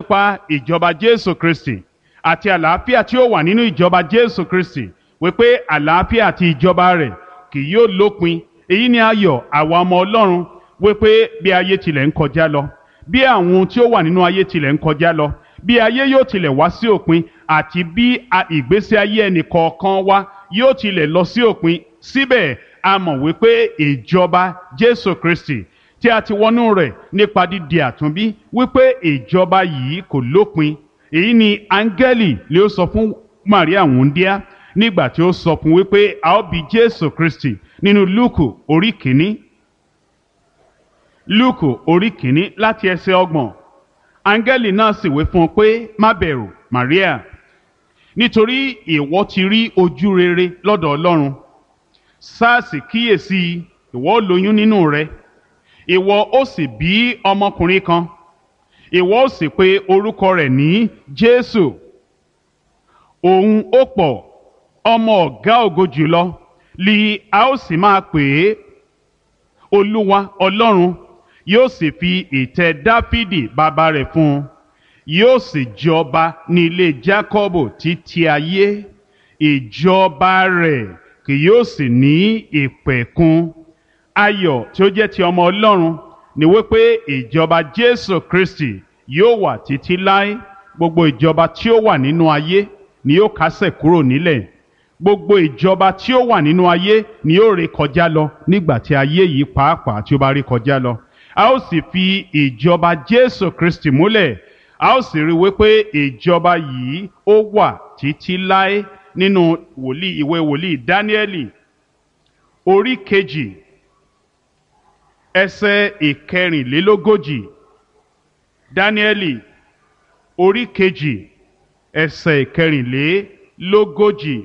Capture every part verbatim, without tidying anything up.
nípa ìjọba Jésù Kristi àti àlàáfíà tí ó wà nínú ìjọba Jésù Kristi, wípé àlàáfíà àti ìjọba rẹ̀ kì yóò lópin. Èyí ni ayọ̀ àwa ọmọ Ọlọ́run, wípé bí ayé tilẹ̀ ń kọjá lọ, bí àwọn ohun tí ó wà nínú ayé tilẹ̀ ń kọjá lọ, bí ayé yóò tilẹ̀ wá sí òpin, àti bí ìgbésí ayé ẹnì kọ̀ọ̀kan wa yóò tilẹ̀ lọ sí òpin, síbẹ̀ a mọ̀ wípé ìjọba Jésù Kristi tí a ti wọnú rẹ̀ nípa dídi àtúnbí, wípé ìjọba yìí kò lópin. Èyí ni áńgẹ́lì lè ó sọ fún Màríà wúńdíá nígbà tí ó sọ fún wípé a ó bí Jésù Kristi nínú Lúùkù orí kìíní Lúùkù orí kìíní láti ẹsẹ̀ ọgbọ̀n. Áńgẹ́lì náà sì wí fún un pé, má bẹ̀rù Màríà, nítorí ìwọ ti rí ojú rere lọ́dọ̀ Ọlọ́run. sáàsì kíyèsí, ìwọ ó lóyún nínú rẹ, ìwọ ó sì bí ọmọkùnrin kan, ìwọ ó sì pe orúkọ rẹ̀ ní Jésù. Òun ó pọ̀, ọmọ ọ̀gá ògo jùlọ li a ó sì máa pè é. Olúwa Ọlọ́run yóò sì fi ìtẹ́ Dáfídì bàbá rẹ̀ fún un, yóò sì jọba ní ilé Jákọ́bù títí ayé. Ìjọba rẹ̀ kì yóò sì ní ìpẹ̀kun. Ayọ̀ tí ó jẹ́ ti ọmọ Ọlọ́run ni wípé ìjọba Jésù Kristi yóò wà títí láé. Gbogbo ìjọba tí ó wà nínú ayé ni yóò kásẹ̀ kúrò nílẹ̀. Gbogbo ìjọba tí ó wà nínú ayé ni yóò ré kọjá lọ nígbà tí ayé yìí pàápàá tí ó bá ré kọjá lọ. A ó sì fi ìjọba Jésù Kristi múlẹ̀. A ó sì rí wípé ìjọba yìí ó wà títí láé. Nínú wòlíì ìwé wòlíì Dáníẹ́lì orí kejì ẹsẹ̀ ìkẹrìnlélógójì. Dáníẹ́lì orí kejì ẹsẹ̀ ìkẹrìnlélógójì.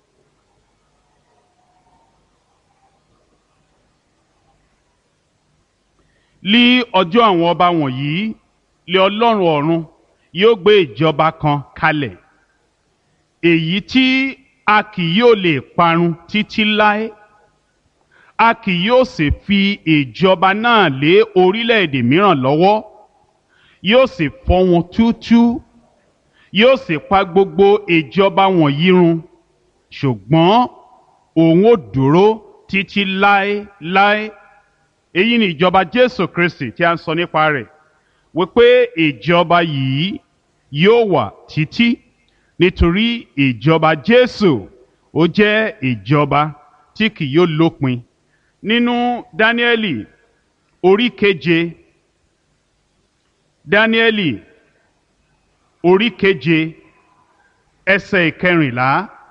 Lí ọjọ́ àwọn ọba wọ̀nyí, lé Ọlọ́run ọ̀run yóò gbé ìjọba kan kalẹ̀, èyí tí a kì yóò lè parun títí láé. A kì yóò sì fi ìjọba náà lé orílẹ̀-èdè mìíràn lọ́wọ́. Yóò sì fọ́ wọn túútúú, yóò sì pa gbogbo ìjọba wọ̀nyí run, ṣùgbọ́n òun ó dúró títí láéláé. Èyí ni ìjọba Jésù Kristi tí a ń sọ nípa rẹ̀, wípé ìjọba yìí yóò wà títí, nítorí ìjọba Jésù ó jẹ́ ìjọba tí kì yóò lópin. Nínú Dáníẹ́lì orí keje, Dáníẹ́lì orí keje ẹsẹ̀ ìkẹrìnlá,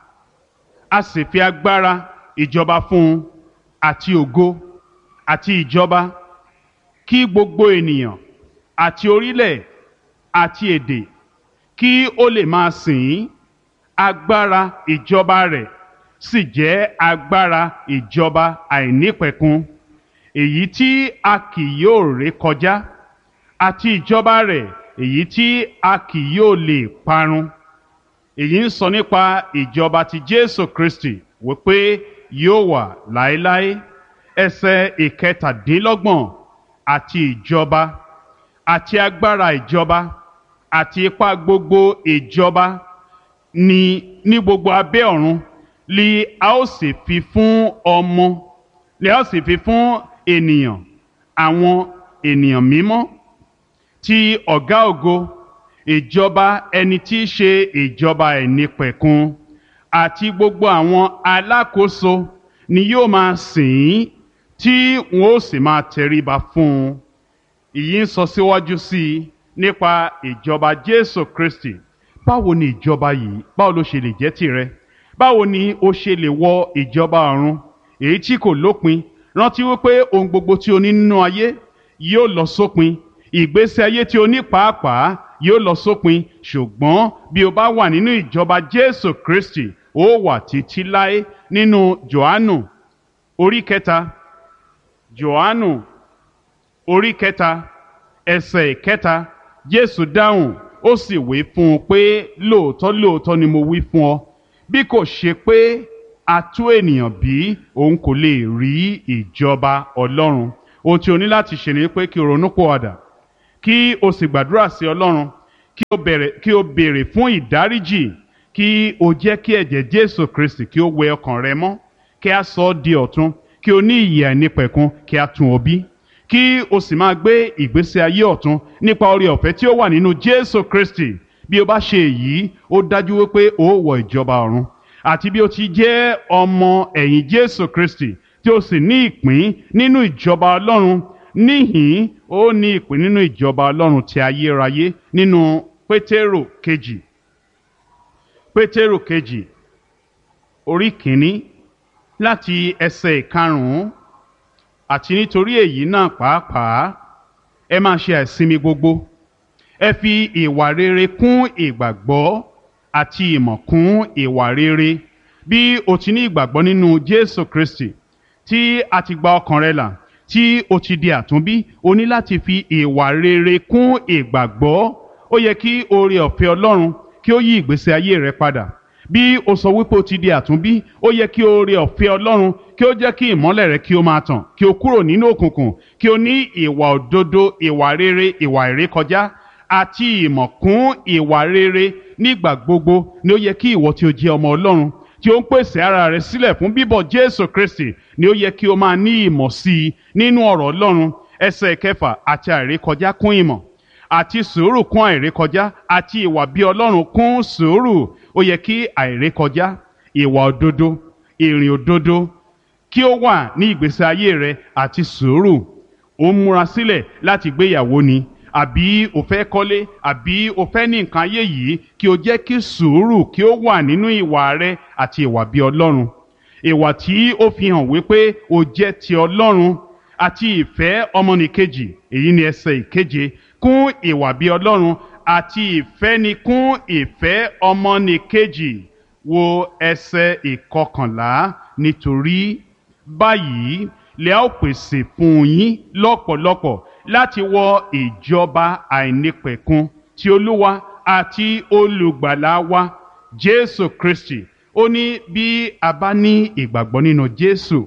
a sì fi agbára ìjọba fún un àti ògo àti ìjọba, kí gbogbo ènìyàn àti orílẹ̀ àti èdè kí ó lè máa sìn ín. Agbára ìjọba rẹ̀ sì jẹ́ agbára ìjọba àìnípẹ̀kun, èyí tí a kì yóò ré kọjá, àti ìjọba rẹ̀ èyí tí a kì yóò lè parun. Èyí ń sọ nípa ìjọba ti Jésù Kristi, wípé yóò wà láéláé. Ẹsẹ̀ ìkẹtàdínlọ́gbọ̀n, àti ìjọba àti agbára ìjọba àti ipá gbogbo ìjọba ní ní gbogbo abẹ́ ọ̀run li a ó sì fi fún ọmọ li a ó sì fi fún ènìyàn, àwọn ènìyàn mímọ́ ti ọ̀gá ògo. Ìjọba ẹni tí í ṣe ìjọba ẹ̀nípẹ̀kun, àti gbogbo àwọn alákòóso ni yóò máa sìn ín, tí wọn ó sì máa tẹríba fún un. Èyí ń sọ síwájú sí i nípa ìjọba Jésù Kristi. Báwo ni ìjọba yìí, báwo ló ṣe lè jẹ́ tìrẹ? Báwo ni o ṣe lè wọ ìjọba ọ̀run èyí tí kò lópin? Rántí wípé ohun gbogbo tí o ní nínú ayé yóò lọ sópin. Ìgbésí ayé tí o ní pàápàá yóò lọ sópin. Ṣùgbọ́n bí o bá wà nínú ìjọba Jésù Kristi, ó wà títí láé. Nínú Jòhánù orí kẹta, Jòhánù orí kẹta ẹsẹ̀ ìkẹta, Jésù dáhùn ó sì wí fún un pé, lóòótọ́ lóòótọ́ ni mo wí fún ọ, bí kò ṣe pé a tú ènìyàn bí, òun kò lè rí ìjọba Ọlọ́run. Ohun tí o ní láti ṣe ni pé kí o ronúpìwàdà, kí o sì gbàdúrà sí Ọlọ́run, kí o bẹ̀rẹ̀ kí o béèrè fún ìdáríjì, kí o jẹ́ kí ẹ̀jẹ̀ Jésù Kristi kí ó wẹ ọkàn rẹ mọ́, kí a sọ ọ́ di ọ̀tun, kí o ní ìyè àìnípẹ̀kun, kí a tún ọ bí, kí o sì máa gbé ìgbésí ayé ọ̀tun nípa oore ọ̀fẹ́ tí ó wà nínú Jésù Kristi. Bí o bá ṣe èyí, ó dájú wípé o ó wọ ìjọba ọ̀run. Àti bí o ti jẹ́ ọmọ ẹ̀yìn Jésù Kristi tí o sì ní ìpín nínú ìjọba Ọlọ́run, níhìn ó ní ìpín nínú ìjọba Ọlọ́run ti ayérayé nínú Pétérù kejì Pétérù kejì orí kìíní láti ẹsẹ̀ ìkarùn-ún. Àti nítorí èyí náà pàápàá ẹ máa ṣe àìsinmi gbogbo, ẹ fi ìwà rere kún ìgbàgbọ́ àti ìmọ̀ kún ìwà rere. Bí o ti ní ìgbàgbọ́ nínú Jésù Kristi, tí a ti gba ọkàn rẹ là, tí o ti di àtúnbí, o ní láti fi ìwà rere kún ìgbàgbọ́. Ó yẹ kí oore ọ̀fẹ́ Ọlọ́run kí ó yí ìgbésí ayé rẹ padà. Bí o sọ wípé o ti di àtúnbí, ó yẹ kí oore ọ̀fẹ́ Ọlọ́run kí ó jẹ́ kí ìmọ́lẹ̀ rẹ kí ó máa tàn, kí o kúrò nínú òkùnkùn, kí o ní ìwà òdodo, ìwà rere, ìwà ìrékọjá àti ìmọ̀ kún ìwà rere. Nígbà gbogbo ni ó yẹ kí ìwọ tí o jẹ́ ọmọ Ọlọ́run, tí ó ń pèsè ara rẹ̀ sílẹ̀ fún bíbọ̀ Jésù Kristi, ni ó yẹ kí o máa ní ìmọ̀ sí i nínú ọ̀rọ̀ Ọlọ́run. Ẹsẹ̀ kẹfà, àti àìrékọjá kún ìmọ̀, àti sùúrù kún àìrékọjá, àti ìwà bí Ọlọ́run kún sùúrù. Ó yẹ kí àìrékọjá, ìwà òdodo, ìrìn òdodo kí ó wà ní ìgbésí ayé rẹ, àti sùúrù. Ó ń múra sílẹ̀ láti gbéyàwó ni, àbí o fẹ́ kọ́lé, àbí o fẹ́ ní nǹkan ayé yìí, kí o jẹ́ kí sùúrù kí ó wà nínú ìwà rẹ àti ìwà bí Ọlọ́run. Ìwà tí ó fi hàn wípé o jẹ́ ti Ọlọ́run, àti ìfẹ́ ọmọnìkejì. Èyí ni ẹsẹ̀ ìkeje, kún ìwà bí Ọlọ́run, àti ìfẹ́ ni kún ìfẹ́ ọmọnìkejì. Wo ẹsẹ̀ ìkọkànlá, nítorí báyìí lè ó pèsè fún yín lọ́pọ̀lọpọ̀ láti wọ ìjọba àìnípẹ̀kun ti Olúwa àti olùgbàlà wa Jésù Kristi. Ó ní bí a bá ní ìgbàgbọ́ nínú Jésù,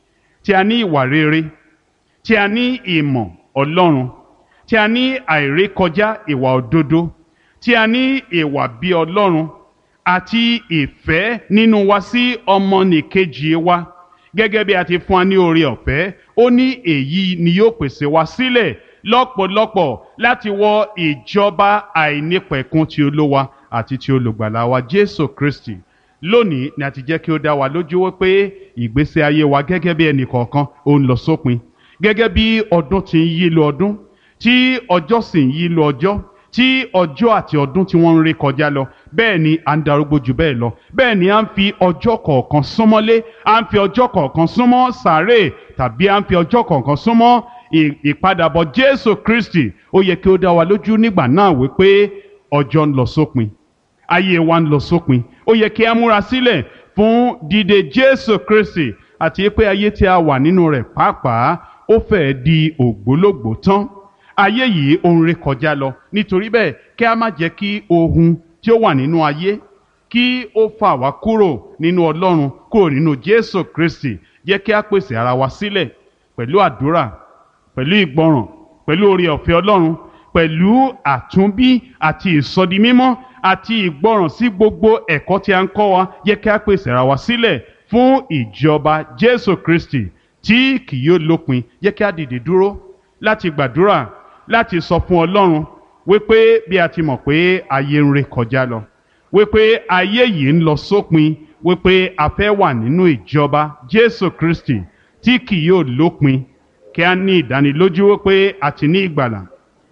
tí a ní ìwà rere, tí a ní ìmọ̀ Ọlọ́run, tí a ní àìrékọjá ìwà òdodo, tí a ní ìwà bí Ọlọ́run àti ìfẹ́ nínú wa sí ọmọnìkejì wa, gẹ́gẹ́ bí a ti fún wa ní oore ọ̀fẹ́, ó ní èyí ni yóò pèsè wa sílẹ̀ lọ́pọ̀lọpọ̀ láti wọ ìjọba àìnípẹ̀kun ti Olúwa àti ti olùgbàlà wa Jésù Kristi. Lónìí ni a ti jẹ́ kí ó dá wa lójú wípé ìgbésí ayé wa gẹ́gẹ́ bí ẹnì kọ̀ọ̀kan ó ń lọ sópin. Gẹ́gẹ́ bí ọdún ti ń yí lọ ọdún, tí ọjọ́ sì ń yí lọ ọjọ́, tí ọjọ́ àti ọdún tí wọ́n ń ré kọjá lọ, bẹ́ẹ̀ ni à ń darúgbó jù bẹ́ẹ̀ lọ. Bẹ́ẹ̀ ni à ń fi ọjọ́ kọ̀ọ̀kan súnmọ́lé, à ń fi ọjọ́ kọ̀ọ̀kan súnmọ́ sàréè, tàbí à ń fi ọjọ́ kọ̀ọ̀kan súnmọ́ ìpadàbọ̀ Jésù Kristi. Ó yẹ kí ó dá wa lójú nígbà náà wípé ọjọ́ ń lọ sópin, ayé wa ń lọ sópin. Ó yẹ kí a múra sílẹ̀ fún dídé Jésù Kristi, àti pé ayé tí a wà nínú rẹ̀ pàápàá ó fẹ́ di ògbólógbòó tán. Ayé yìí ó ń ré kọjá lọ. Nítorí bẹ́ẹ̀, kí a má jẹ́ kí ohun tí ó wà nínú ayé kí ó fà wá kúrò nínú Ọlọ́run, kúrò nínú Jésù Kristi. Jẹ́ kí a pèsè ara wa sílẹ̀ pẹ̀lú àdúrà, pẹ̀lú ìgbọràn, pẹ̀lú oore ọ̀fẹ́ Ọlọ́run, pẹ̀lú àtúnbí àti ìsọdimímọ́ àti ìgbọràn sí gbogbo ẹ̀kọ́ tí a ń kọ́ wa. Jẹ́ kí a pèsè ara wa sílẹ̀ fún ìjọba Jésù Kristi tí kì yóò lópin. Jẹ́ kí a dìde dúró láti gbàdúrà, láti sọ fún Ọlọ́run wípé bí a ti mọ̀ pé ayé ń ré kọjá lọ, wípé ayé yìí ń lọ sópin, wípé a fẹ́ wà nínú ìjọba Jésù Kristi tí kì yóò lópin. Kí a ní ìdánilójú wípé a ti ní ìgbàlà.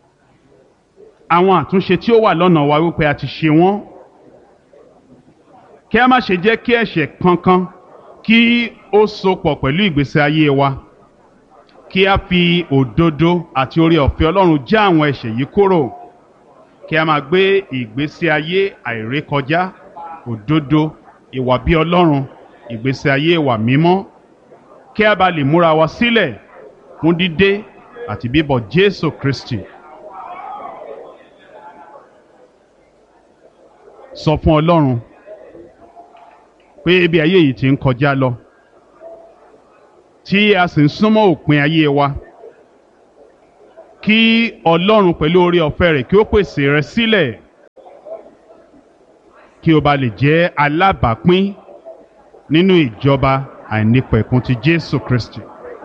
Àwọn àtúnṣe tí ó wà lọ́nà wa wípé a ti ṣe wọ́n. Kí a má ṣe jẹ́ kí ẹ̀ṣẹ̀ kankan kí ó sopọ̀ pẹ̀lú ìgbésí ayé wa. Kí a fi òdodo àti oore ọ̀fẹ́ Ọlọ́run já àwọn ẹ̀ṣẹ̀ yìí kúrò. Kí a máa gbé ìgbésí ayé àìrékọjá, òdodo, ìwà bí Ọlọ́run, ìgbésí ayé ìwà mímọ́. Kí a bá lè múra wa sílẹ̀ fún dídé àti bíbọ̀ Jésù Kristi. Sọ fún Ọlọ́run pé bí ayé yìí ti ń kọjá lọ, tí a sì ń súnmọ́ òpin ayé wa, kí Ọlọ́run pẹ̀lú oore ọ̀fẹ́ rẹ̀ kí ó pèsè rẹ sílẹ̀ kí o bá lè jẹ́ alábàápín nínú ìjọba àìnípẹ̀kun ti Jésù Kristi.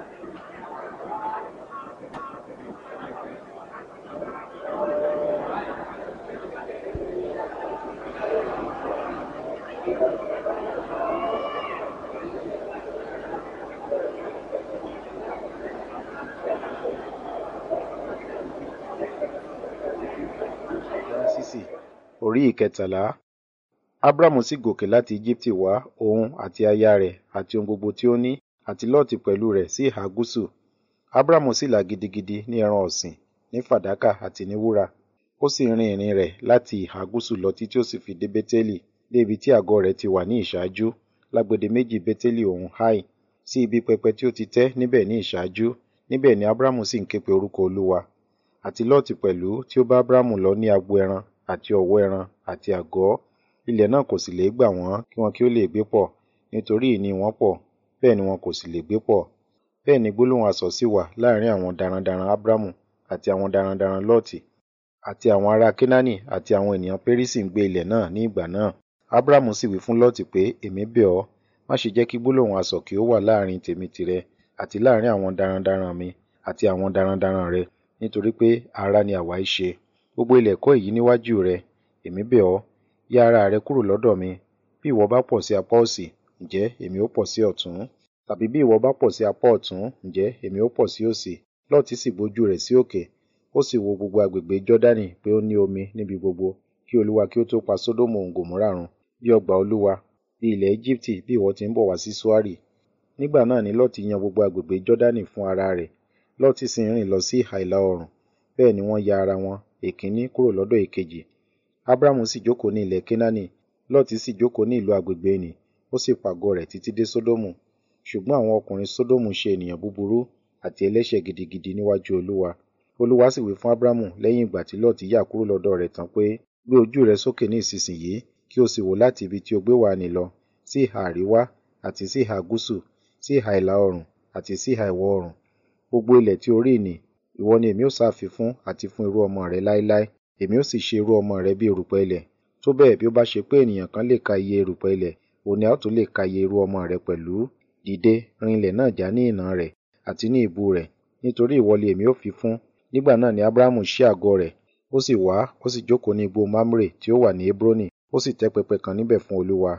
Orí ìkẹtàlá. Ábúrámù sì gòkè láti Íjíbítì wá, òun àti aya rẹ̀ àti ohun gbogbo tí ó ní, àti Lọ́ọ̀tì pẹ̀lú rẹ̀ sí ìhà gúúsù. Ábúrámù sì là gidigidi ní ẹran ọ̀sìn, ní fàdákà àti ní wúrà. Ó sì rin ìrìn rẹ̀ láti ìhà gúúsù lọ títí ó sì fi dé Bétélì, dé ibi tí àgọ́ rẹ̀ ti wà ní ìṣáájú, lágbede méjì Bétélì òun Háì, sí ibi pẹpẹ tí ó ti tẹ́ níbẹ̀ ní ìṣáájú. Níbẹ̀ ni Ábúrámù sì ń ké pe orúkọ Olúwa. Àti Lọ́ọ̀tì pẹ̀lú tí ó bá Ábúrámù lọ ní agbo ẹran àti ọ̀wọ́ ẹran àti àgọ́. Ilẹ̀ náà kò sì lè gbà wọ́n kí wọn kí ó lè gbé pọ̀, nítorí ìní wọn pọ̀, bẹ́ẹ̀ ni wọn kò sì lè gbé pọ̀. Bẹ́ẹ̀ ni gbólóhùn asọ̀ sì wà láàrin àwọn darandaran Ábúrámù àti àwọn darandaran Lọ́ọ̀tì, àti àwọn ará Kénáánì àti àwọn ènìyàn Pérísì ń gbé ilẹ̀ náà ní ìgbà náà. Ábúrámù sì wí fún Lọ́ọ̀tì pé, èmi bẹ̀ ọ́, má ṣe jẹ́ kí gbólóhùn asọ̀ kí ó wà láàrin tèmi tìrẹ, àti láàrin àwọn darandaran mi àti àwọn darandaran rẹ, nítorí pé ará ni àwa í ṣe. Gbogbo ilẹ̀ kọ́ èyí níwájú rẹ, èmi bẹ̀ ọ́, yà ara rẹ kúrò lọ́dọ̀ mi. Bí ìwọ bá pọ̀ sí apá òsì, ǹjẹ́ èmi ó pọ̀ sí ọ̀tún? Tàbí bí ìwọ bá pọ̀ sí apá ọ̀tún, ǹjẹ́ èmi ó pọ̀ sí òsì? Lọ́ọ̀tì sì gbójú rẹ̀ sí òkè, ó sì wo gbogbo agbègbè Jọ́dánì pé ó ní omi níbi gbogbo, kí Olúwa kí ó tó pa Sódómù òun Gòmórà run, bí ọgbà Olúwa, bí ilẹ̀ Íjíbítì bí ìwọ ti ń bọ̀ wá sí Ṣoárì. Nígbà náà ni Lọ́ọ̀tì yan gbogbo agbègbè Jọ́dánì fún ara rẹ̀. Lọ́ọ̀tì sì ń rìn lọ sí ìhà ìlà oòrùn, bẹ́ẹ̀ ni wọ́n ya ara wọn, èkíní kúrò lọ́dọ̀ èkejì. Ábúrámù sì jókòó ní ilẹ̀ Kénáánì, Lọ́ọ̀tì sì jókòó ní ìlú agbègbè nì, ó sì pàgọ́ rẹ̀ títí dé Sódómù. Ṣùgbọ́n àwọn ọkùnrin Sódómù ṣe ènìyàn búburú àti ẹlẹ́ṣẹ̀ gidigidi níwájú Olúwa. Olúwa sì wí fún Ábúrámù lẹ́yìn ìgbà tí Lọ́ọ̀tì yà kúrò lọ́dọ̀ rẹ̀ tán pé, gbé ojú rẹ sókè ní ìsinsìnyí, kí o sì wò láti ibi tí o gbé wà nì lọ, sí ìhà àríwá àti sí ìhà gúúsù, sí ìhà ìlà oòrùn àti sí ìhà ìwọ̀ oòrùn. Gbogbo ilẹ̀ tí o rí nì, ìwọ ni èmi ó sáfi fún àti fún irú ọmọ rẹ láéláé. Èmi ó sì ṣe irú ọmọ rẹ bí erùpẹ̀ ilẹ̀. Tó bẹ́ẹ̀ bí ó bá ṣe pé ènìyàn kan lè ka iye erùpẹ̀ ilẹ̀, òun ni a ó tún lè ka iye irú ọmọ rẹ pẹ̀lú. Dìde, rin ilẹ̀ náà já ní ìnà rẹ̀ àti ní ìbú rẹ̀, nítorí ìwọ ni èmi ó fi fún. Nígbà náà ni Ábúrámù ṣí àgọ́ rẹ̀, ó sì wá, ó sì jókòó ní igbó Mamre tí ó wà ní Hébroni, ó sì tẹ́ pẹpẹ kan níbẹ̀ fún Olúwa.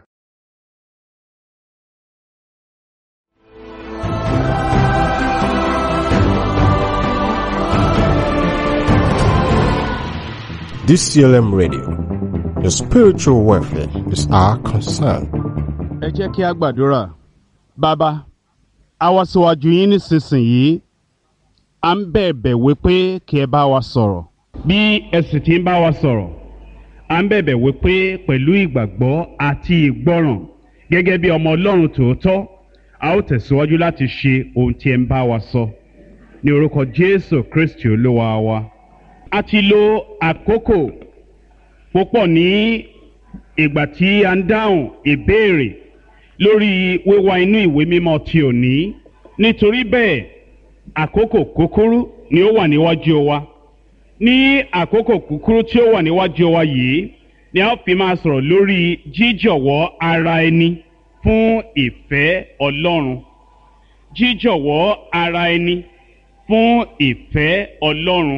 D C L M Radio, the spiritual welfare is our concern. Ẹ jẹ́ kí a gbàdúrà. Bàbá, a wá síwájú yín nísinsìnyí, à ń bẹ̀bẹ̀ wípé kí ẹ bá wa sọ̀rọ̀. Bí ẹ sì ti ń bá wa sọ̀rọ̀, à ń bẹ̀bẹ̀ wípé pẹ̀lú ìgbàgbọ́ àti ìgbọ́ràn gẹ́gẹ́ bí ọmọ Ọlọ́run tòótọ́, a ó tẹ̀síwájú láti ṣe ohun tí ẹ ń bá wa sọ. Ní orúkọ Jésù Kristi Olúwa wa. A ti lo àkókò púpọ̀ ní ìgbà tí a ń dáhùn ìbéèrè lórí wíwá inú ìwé mímọ́ ti òní. Nítorí bẹ́ẹ̀, àkókò kúkúrú ni ó wà níwájú wa. Ní àkókò kúkúrú tí ó wà níwájú wa yìí ni a ó fi máa sọ̀rọ̀ lórí jíjọ̀wọ́ ara ẹni fún ìfẹ́ Ọlọ́run. Jíjọ̀wọ́ ara ẹni fún ìfẹ́ Ọlọ́run.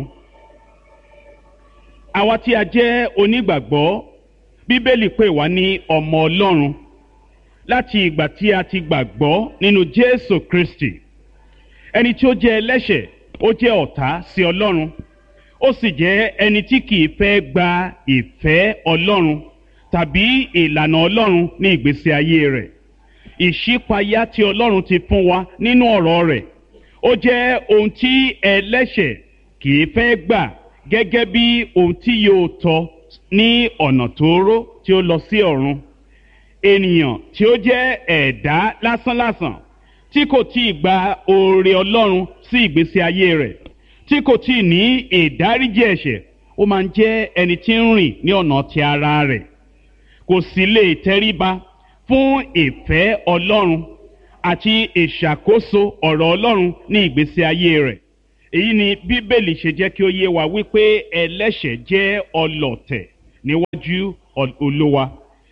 Àwa tí a jẹ́ onígbàgbọ́, Bíbélì pè wá ní ọmọ Ọlọ́run láti ìgbà tí a ti gbàgbọ́ nínú Jésù Kristi. Ẹni tí ó jẹ́ ẹlẹ́ṣẹ̀, ó jẹ́ ọ̀tá sí Ọlọ́run, ó sì jẹ́ ẹni tí kìí fẹ́ gba ìfẹ́ Ọlọ́run tàbí ìlànà Ọlọ́run ní ìgbésí ayé rẹ̀. Ìṣípayá tí Ọlọ́run ti fún wa nínú ọ̀rọ̀ rẹ̀, ó jẹ́ ohun tí ẹlẹ́ṣẹ̀ kìí fẹ́ gbà gẹ́gẹ́ bí ohun tí yóò tọ́ ní ọ̀nà tóóró tí ó lọ sí ọ̀run. Ènìyàn tí ó jẹ́ ẹ̀dá lásánlàsàn tí kò tíì gba oore Ọlọ́run sí ìgbésí ayé rẹ̀, tí kò tíì ní ìdáríjì ẹ̀ṣẹ̀, ó máa ń jẹ́ ẹni tí ń rìn ní ọ̀nà ti ara rẹ̀. Kò sì lè tẹríba fún ìfẹ́ Ọlọ́run àti ìṣàkóso ọ̀rọ̀ Ọlọ́run ní ìgbésí ayé rẹ̀. Èyí ni Bíbélì ṣe jẹ́ kí ó yé wa wípé ẹlẹ́ṣẹ̀ jẹ́ ọlọ̀tẹ̀ níwájú Olúwa.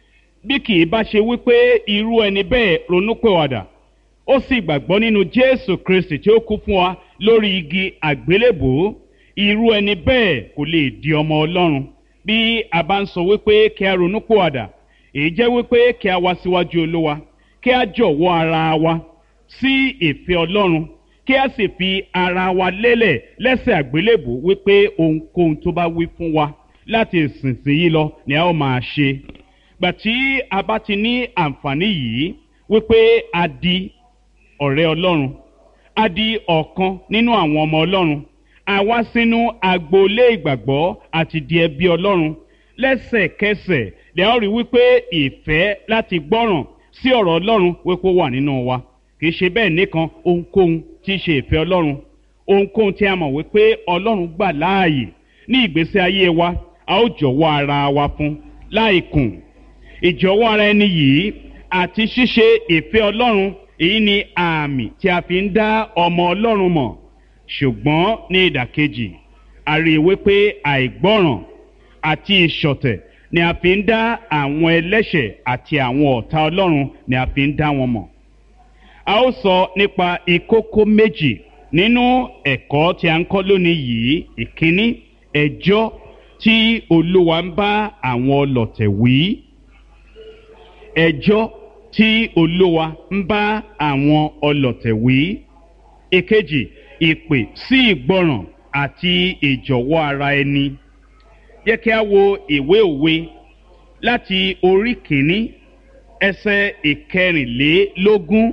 bí kì í bá ṣe wípé irú ẹni bẹ́ẹ̀ ronúpìwàdà ó sì gbàgbọ́ nínú Jésù Kristi tí ó kú fún wa lórí igi àgbélébùú, irú ẹni bẹ́ẹ̀ kò lè di ọmọ Ọlọ́run. Bí a bá ń sọ wípé kí a ronúpìwàdà, èyí jẹ́ wípé kí a wá síwájú Olúwa, kí a jọ̀wọ́ ara wa sí ìfẹ́ Ọlọ́run, kí a sì fi ara wa lélẹ̀ lẹ́sẹ̀ àgbélébùú wípé ohunkóhun tó bá wí fún wa láti ìsinsìnyí lọ ni a ó máa ṣe. Gbà tí a bá ti ní àǹfààní yìí wípé a di ọ̀rẹ́ Ọlọ́run, a di ọ̀kan nínú àwọn ọmọ Ọlọ́run, a wá sínú agboolé ìgbàgbọ́ àti di ẹbí Ọlọ́run, lẹ́sẹ̀kẹsẹ̀ lẹ́ ó rí wípé ìfẹ́ láti gbọ́ràn sí ọ̀rọ̀ Ọlọ́run wípé ó wà nínú wa. Kì í ṣe bẹ́ẹ̀ nìkan, ohunkóhun tí í ṣe ìfẹ́ Ọlọ́run, ohunkóhun tí a mọ̀ wípé Ọlọ́run gbà láàyè ní ìgbésí ayé wa, a ó jọ̀wọ́ ara wa fún láìkùn. Ìjọ̀wọ́ ara ẹni yìí àti ṣíṣe ìfẹ́ Ọlọ́run, èyí ni àmì tí a fi ń dá ọmọ Ọlọ́run mọ̀. Ṣùgbọ́n ní ìdàkejì, a rí i wípé àìgbọ́ràn àti ìṣọ̀tẹ̀ ni a fi ń dá àwọn ẹlẹ́ṣẹ̀ àti àwọn ọ̀tá Ọlọ́run ni a fi ń dá wọn mọ̀. A ó sọ nípa ìkókó méjì nínú ẹ̀kọ́ tí a ń kọ́ lónìí yìí. Ìkíní, ẹjọ́ tí Olúwa ń bá àwọn ọlọ̀tẹ̀ wí. Ẹjọ́ tí Olúwa ń bá àwọn ọlọ̀tẹ̀ wí. Ìkejì, ìpè sí ìgbọràn àti ìjọ̀wọ́ ara ẹni. Jẹ́ kí a wo ìwé Òwe láti orí kìíní ẹsẹ̀ ìkẹrìnlélógún.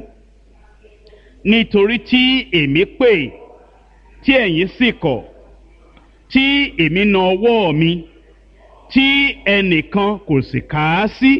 Nítorí tí èmi pè, tí ẹ̀yin sì kọ̀, tí èmi na ọwọ́ mi, tí ẹnìkan kò sì kà á sí.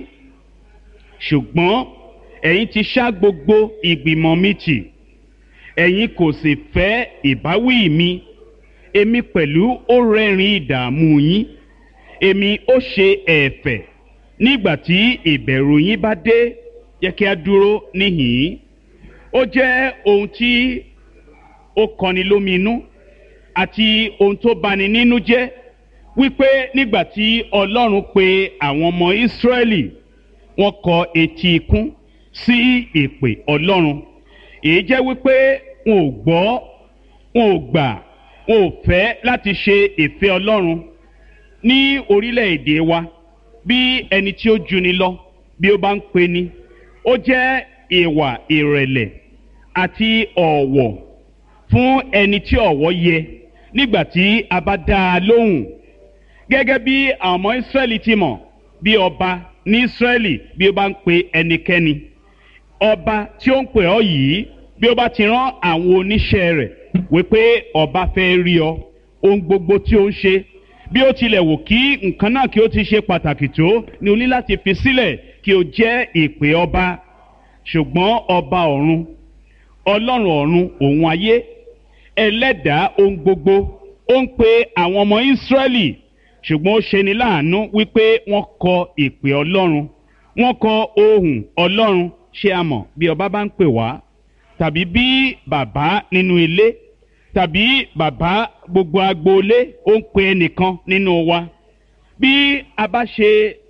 Ṣùgbọ́n ẹ̀yin ti ṣá gbogbo ìgbìmọ̀ mi tì, ẹ̀yin kò sì fẹ́ ìbáwí mi. Èmi pẹ̀lú ó rẹ́rìn ìdààmú yín, èmi ó ṣe ẹ̀fẹ̀ nígbà tí ìbẹ̀rù yín bá dé. Jẹ́ kí a dúró níhìn-ín. Ó jẹ́ ohun tí ó kọni lóminú àti ohun tó bani nínú jẹ́ wípé nígbà tí Ọlọ́run pe àwọn ọmọ Ísírẹ́lì, wọ́n kọ etí ikún sí ìpè Ọlọ́run. Èyí jẹ́ wípé wọn ò gbọ́, wọn ò gbà, wọn ò fẹ́ láti ṣe ìfẹ́ Ọlọ́run. Ní orílẹ̀-èdè wa, bí ẹni tí ó juni lọ bí ó bá ń pe ni, ó jẹ́ ìwà ìrẹ̀lẹ̀ àti ọ̀wọ̀ fún ẹni tí ọ̀wọ̀ yẹ nígbà tí a bá dá a lóhùn. Gẹ́gẹ́ bí àwọn ọmọ Ísírẹ́lì ti mọ̀, bí ọba ní Ísírẹ́lì bí ó bá ń pe ẹnikẹ́ni, ọba tí ó ń pè ọ́ yìí, bí ó bá ti rán àwọn oníṣẹ́ rẹ̀ wípé ọba fẹ́ rí ọ, ohun gbogbo tí ó ń ṣe, bí ó tilẹ̀ wò kí nǹkan náà kí ó ti ṣe pàtàkì tó, ni o ní láti fi sílẹ̀ kí o jẹ́ ìpè ọba. Ṣùgbọ́n ọba ọ̀run, Ọlọ́run ọ̀run òun ayé, ẹlẹ́dàá ohun gbogbo, ó ń pe àwọn ọmọ Ísírẹ́lì. Ṣùgbọ́n ó ṣeni láàánú wípé wọ́n kọ ìpè Ọlọ́run, wọ́n kọ ohùn Ọlọ́run. Ṣé a mọ̀ bí ọba bá ń pè wá, tàbí bí bàbá nínú ilé, tàbí bàbá gbogbo agboolé ó ń pe ẹnìkan nínú wa, bí a bá ṣe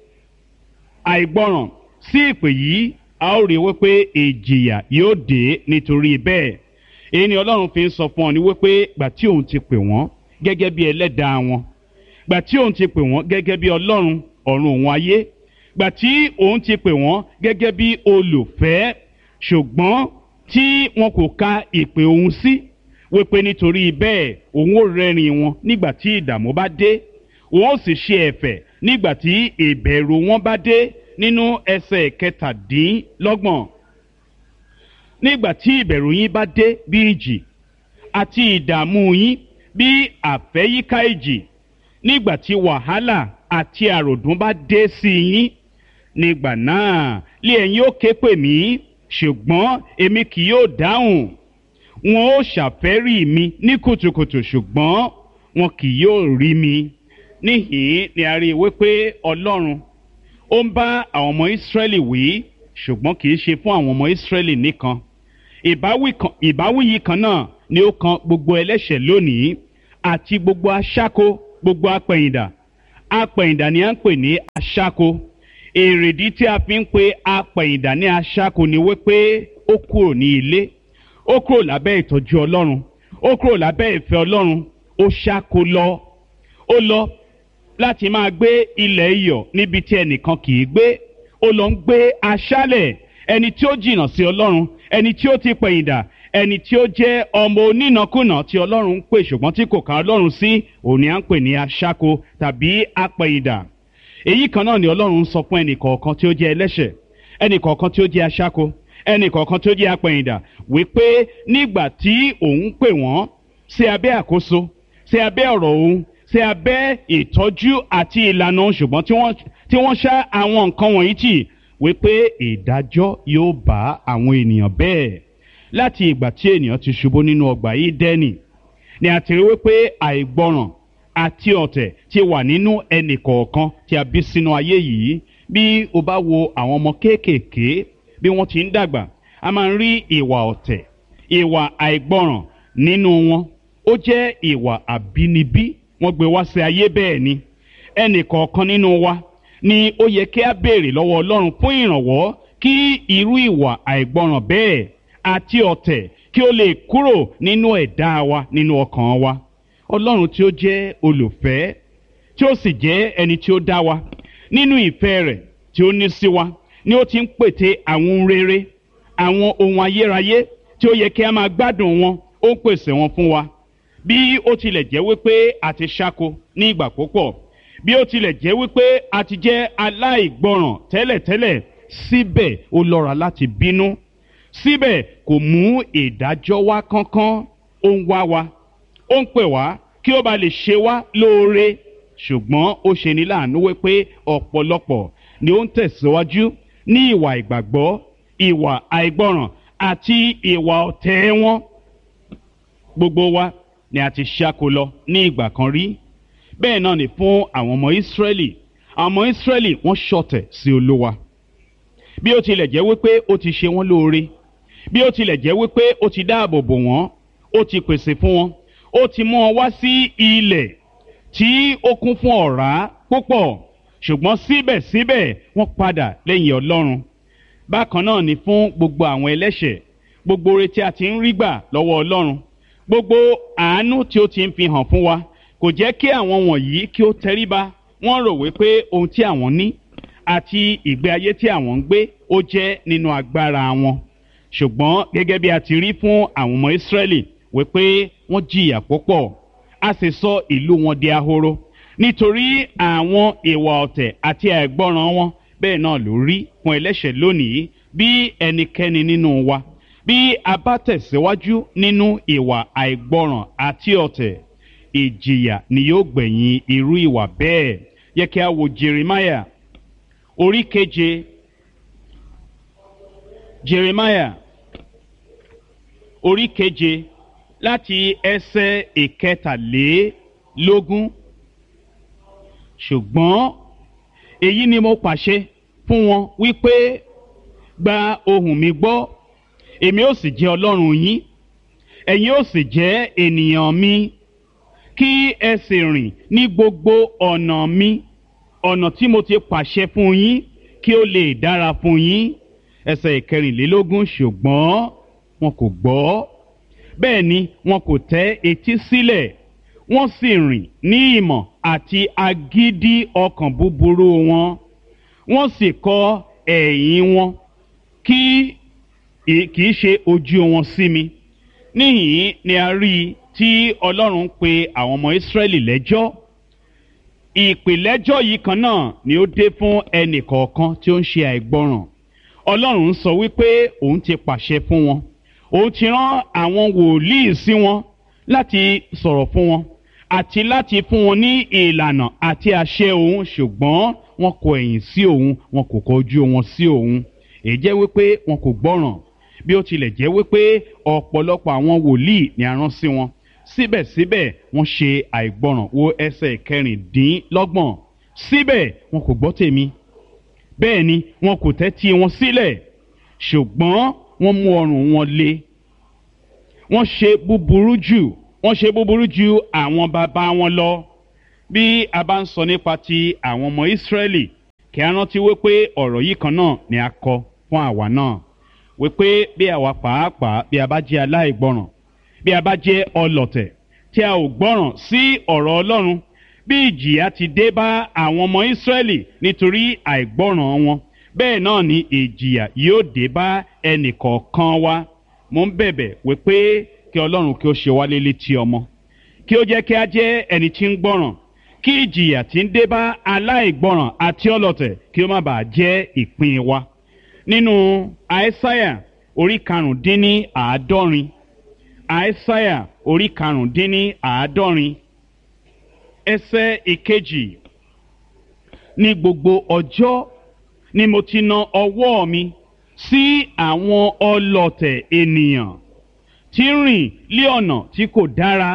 àìgbọràn sí ìpè yìí, a ó rí wípé ìjìyà yóò dé nítorí bẹ́ẹ̀. Èyí ni Ọlọ́run fi ń sọ fún ọ ní wípé gbà tí òun ti pè wọ́n gẹ́gẹ́ bí ẹlẹ́dàá wọn, gbà tí òun ti pè wọ́n gẹ́gẹ́ bí Ọlọ́run ọ̀run òun ayé, gbà tí òun ti pè wọ́n gẹ́gẹ́ bí olùfẹ́, ṣùgbọ́n tí wọn kò ka ìpè òun sí, wípé nítorí bẹ́ẹ̀ òun ó rẹ́rìn wọn nígbà tí ìdààmú bá dé, òun ó sì ṣe ẹ̀fẹ̀ nígbà tí ìbẹ̀rù wọn bá dé. Nínú ẹsẹ̀ kẹtàdínlọ́gbọ̀n, nígbà tí ìbẹ̀rù yín bá dé bí ìjì àti ìdààmú yín bí àfẹ́yíká ìjì, nígbà tí wàhálà àti àròdùn bá dé sí yín, nígbà náà lé ẹ̀yin ó ké pè mí, ṣùgbọ́n èmi kì yóò dáhùn. Wọn ó ṣàfẹ́rí mi ní kùtùkùtù, ṣùgbọ́n wọn kì yóò rí mi. Níhìn-ín ni a rí i wípé Ọlọ́run ó ń bá àwọn ọmọ Ísírẹ́lì wí, ṣùgbọ́n kì í ṣe fún àwọn ọmọ Ísírẹ́lì nìkan. Ìbáwí yìí kan náà ni ó kan gbogbo ẹlẹ́ṣẹ̀ lónìí àti gbogbo aṣáko, gbogbo apẹ̀yìndà. Apẹ̀yìndà ni à ń pè ní aṣáko. èrèdí tí a fi ń pe apẹ̀yìndà ní aṣáko ni wípé ó kúrò ní ilé, ó kúrò lábẹ́ ìtọ́jú Ọlọ́run, ó kúrò lábẹ́ ìfẹ́ Ọlọ́run, ó ṣáko lọ, ó lọ láti máa gbé ilẹ̀ iyọ̀ níbi tí ẹnìkan kì í gbé, ó lọ ń gbé aṣálẹ̀. Ẹni tí ó jìnnà sí Ọlọ́run, ẹni tí ó ti pẹ̀yìndà, ẹni tí ó jẹ́ ọmọ onínàkúnà tí Ọlọ́run ń pè ṣùgbọ́n tí kò ká Ọlọ́run sí, òun ni à ń pè ní aṣáko tàbí apẹ̀yìndà. Èyí kan náà ni Ọlọ́run ń sọ fún ẹnì kọ̀ọ̀kan tí ó jẹ́ ẹlẹ́ṣẹ̀, ẹnì kọ̀ọ̀kan tí ó jẹ́ aṣáko, ẹnì kọ̀ọ̀kan tí ó jẹ́ apẹ̀yìndà, wípé nígbà tí òun pè wọ́n sí abẹ́ àkóso, sí abẹ́ ọ̀rọ̀ òun, sí abẹ́ ìtọ́jú àti ìlànà òun, ṣùgbọ́n tí wọ́n tí wọ́n ṣá àwọn nǹkan wọ̀nyí tì, wípé ìdájọ́ yóò bá àwọn ènìyàn bẹ́ẹ̀. Láti ìgbà tí ènìyàn ti ṣubú nínú ọgbà Édẹ́nì ni a ti rí wípé àìgbọràn àti ọ̀tẹ̀ ti wà nínú ẹnì kọ̀ọ̀kan tí a bí sínú ayé yìí. Bí o bá wo àwọn ọmọ kéékèèké bí wọ́n ti ń dàgbà, a máa ń rí ìwà ọ̀tẹ̀, ìwà àìgbọràn nínú wọn. Ó jẹ́ ìwà àbínibí, wọ́n gbé wá sí ayé bẹ́ẹ̀ ni. Ẹnì kọ̀ọ̀kan nínú wa ni ó yẹ kí a béèrè lọ́wọ́ Ọlọ́run fún ìrànwọ́ kí irú ìwà àìgbọràn bẹ́ẹ̀ àti ọ̀tẹ̀ kí ó lè kúrò nínú ẹ̀dá wa, nínú ọkàn wa. Ọlọ́run tí ó jẹ́ olùfẹ́, tí ó sì jẹ́ ẹni tí ó dá wa, nínú ìfẹ́ rẹ̀ tí ó ní sí wa ni ó ti ń pète àwọn ohun rere, àwọn ohun ayérayé tí ó yẹ kí a máa gbádùn wọn, ó ń pèsè wọn fún wa. Bí ó tilẹ̀ jẹ́ wípé a ti ṣáko ní ìgbà púpọ̀, bí ó tilẹ̀ jẹ́ wípé a ti jẹ́ aláìgbọràn tẹ́lẹ̀tẹ́lẹ̀, síbẹ̀ ó lọ́ra láti bínú, síbẹ̀ kò mú ìdájọ́ wá kánkán. Ó ń wá wa, ó ń pè wá kí ó bá lè ṣe wá lóore, ṣùgbọ́n ó ṣe ní láàánú wípé ọ̀pọ̀lọpọ̀ ni ó ń tẹ̀síwájú ní ìwà ìgbàgbọ́, ìwà àìgbọràn àti ìwà ọ̀tẹ̀ wọn. Gbogbo wa ni a ti ṣáko lọ ní ìgbà kan rí. Bẹ́ẹ̀ náà ni fún àwọn ọmọ Ísírẹ́lì. Àwọn ọmọ Ísírẹ́lì wọ́n ṣọ̀tẹ̀ sí Olúwa. Bí ó tilẹ̀ jẹ́ wípé ó ti ṣe wọ́n lóore, bí ó tilẹ̀ jẹ́ wípé ó ti dáàbò bò wọ́n, ó ti pèsè fún wọn, ó ti mú wọn wá sí ilẹ̀ tí ó kún fún ọ̀rá púpọ̀, ṣùgbọ́n síbẹ̀síbẹ̀ wọ́n padà lẹ́yìn Ọlọ́run. Bákan náà ni fún gbogbo àwọn ẹlẹ́ṣẹ̀, gbogbo oore tí a ti ń rí gbà lọ́wọ́ Ọlọ́run, gbogbo àánú tí ó ti ń fi hàn fún wa, kò jẹ́ kí àwọn wọ̀nyí kí ó tẹríba. Wọ́n rò wípé ohun tí àwọn ní àti ìgbé ayé tí àwọn ń gbé ó jẹ́ nínú agbára wọn. Ṣùgbọ́n gẹ́gẹ́ bí a ti rí fún àwọn ọmọ Ísírẹ́lì wípé wọ́n jìyà púpọ̀, a sì sọ ìlú wọn di ahoro nítorí àwọn ìwà ọ̀tẹ̀ àti àìgbọràn wọn. Bẹ́ẹ̀ náà ló rí fún ẹlẹ́ṣẹ̀ lónìí. Bí ẹnikẹ́ni nínú wa, bí a bá tẹ̀síwájú nínú ìwà àìgbọràn àti ọ̀tẹ̀, ìjìyà ni yóò gbẹ̀yìn irú ìwà bẹ́ẹ̀. Yẹ kí a wo Jeremiah orí keje. Jeremiah orí keje láti ẹsẹ̀ ìkẹtàlélógún. Ṣùgbọ́n èyí ni mo pàṣẹ fún wọn wípé, gba ohùn mi gbọ́, èmi ó sì jẹ́ Ọlọ́run yín, ẹ̀yin ó sì jẹ́ ènìyàn mi. Kí ẹ sì rìn ní gbogbo ọ̀nà mi, ọ̀nà tí mo ti pàṣẹ fún yín, kí ó lè dára fún yín. Ẹsẹ̀ ìkẹrìnlélógún. Ṣùgbọ́n wọn kò gbọ́, bẹ́ẹ̀ ni wọn kò tẹ́ etí sílẹ̀, wọ́n sì rìn ní ìmọ̀ àti agídí ọkàn búburú wọn, wọ́n sì kọ ẹ̀yìn wọn kí kì í ṣe ojú wọn sí mi. Níhìn ni a rí i tí Ọlọ́run pe àwọn ọmọ Ísírẹ́lì lẹ́jọ́. Ìpìlẹ́jọ́ yìí kan náà ni ó dé fún ẹnì kọ̀ọ̀kan tí ó ń ṣe àìgbọràn. Ọlọ́run ń sọ wípé òun ti pàṣẹ fún wọn, òun ti rán àwọn wòlíì sí wọn láti sọ̀rọ̀ fún wọn àti láti fún wọn ní ìlànà àti àṣẹ òun, ṣùgbọ́n wọn kọ ẹ̀yìn sí òun, wọn kò kọjú wọn sí òun. Èyí jẹ́ wípé wọn kò gbọ́ràn. Bí ó tilẹ̀ jẹ́ wípé ọ̀pọ̀lọpọ̀ àwọn wòlíì ni a rán sí wọn, síbẹ̀síbẹ̀ wọ́n ṣe àìgbọràn. Wo ẹsẹ̀ kẹrìndínlọ́gbọ̀n. Síbẹ̀ wọn kò gbọ́ tèmi, bẹ́ẹ̀ ni wọn kò tẹ́tí wọn sílẹ̀, ṣùgbọ́n wọ́n mú ọrùn wọn le. Wọ́n ṣe búburú jù, wọ́n ṣe búburú ju àwọn bàbá wọn lọ. Bí a bá ń sọ nípa ti àwọn ọmọ Ísírẹ́lì kí a rántí wípé ọ̀rọ̀ yìí kan náà ni a kọ fún àwa náà wípé bí àwa pàápàá bí a bá jẹ́ aláìgbọràn bí a bá jẹ́ ọlọ̀tẹ̀ tí a ò gbọ́ràn sí ọ̀rọ̀ Ọlọ́run bí ìjìyà ti dé bá àwọn ọmọ Ísírẹ́lì nítorí àìgbọ́ràn wọn bẹ́ẹ̀ náà ni ìjìyà yóò dé bá ẹnìkọ̀ọ̀kan wa. Mo ń bẹ̀bẹ̀ wípé kí Ọlọ́run kí ó ṣe wá létí ọmọ kí ó jẹ́ kí a jẹ́ ẹni tí ń gbọ́ràn kí ìjìyà tí ń dé bá aláìgbọ́ràn àti ọlọ̀tẹ̀ kí ó má bàa jẹ́ ìpín wa. Nínú Àìsáyà orí karùndínní àádọ́rin Àìsáyà orí karùndínní àádọ́rin ẹsẹ̀ ìkejì, ní gbogbo ọjọ́ ni mo ti na ọwọ́ mi sí àwọn ọlọ̀tẹ̀ ènìyàn tí ń rìn lé ọ̀nà tí kò dára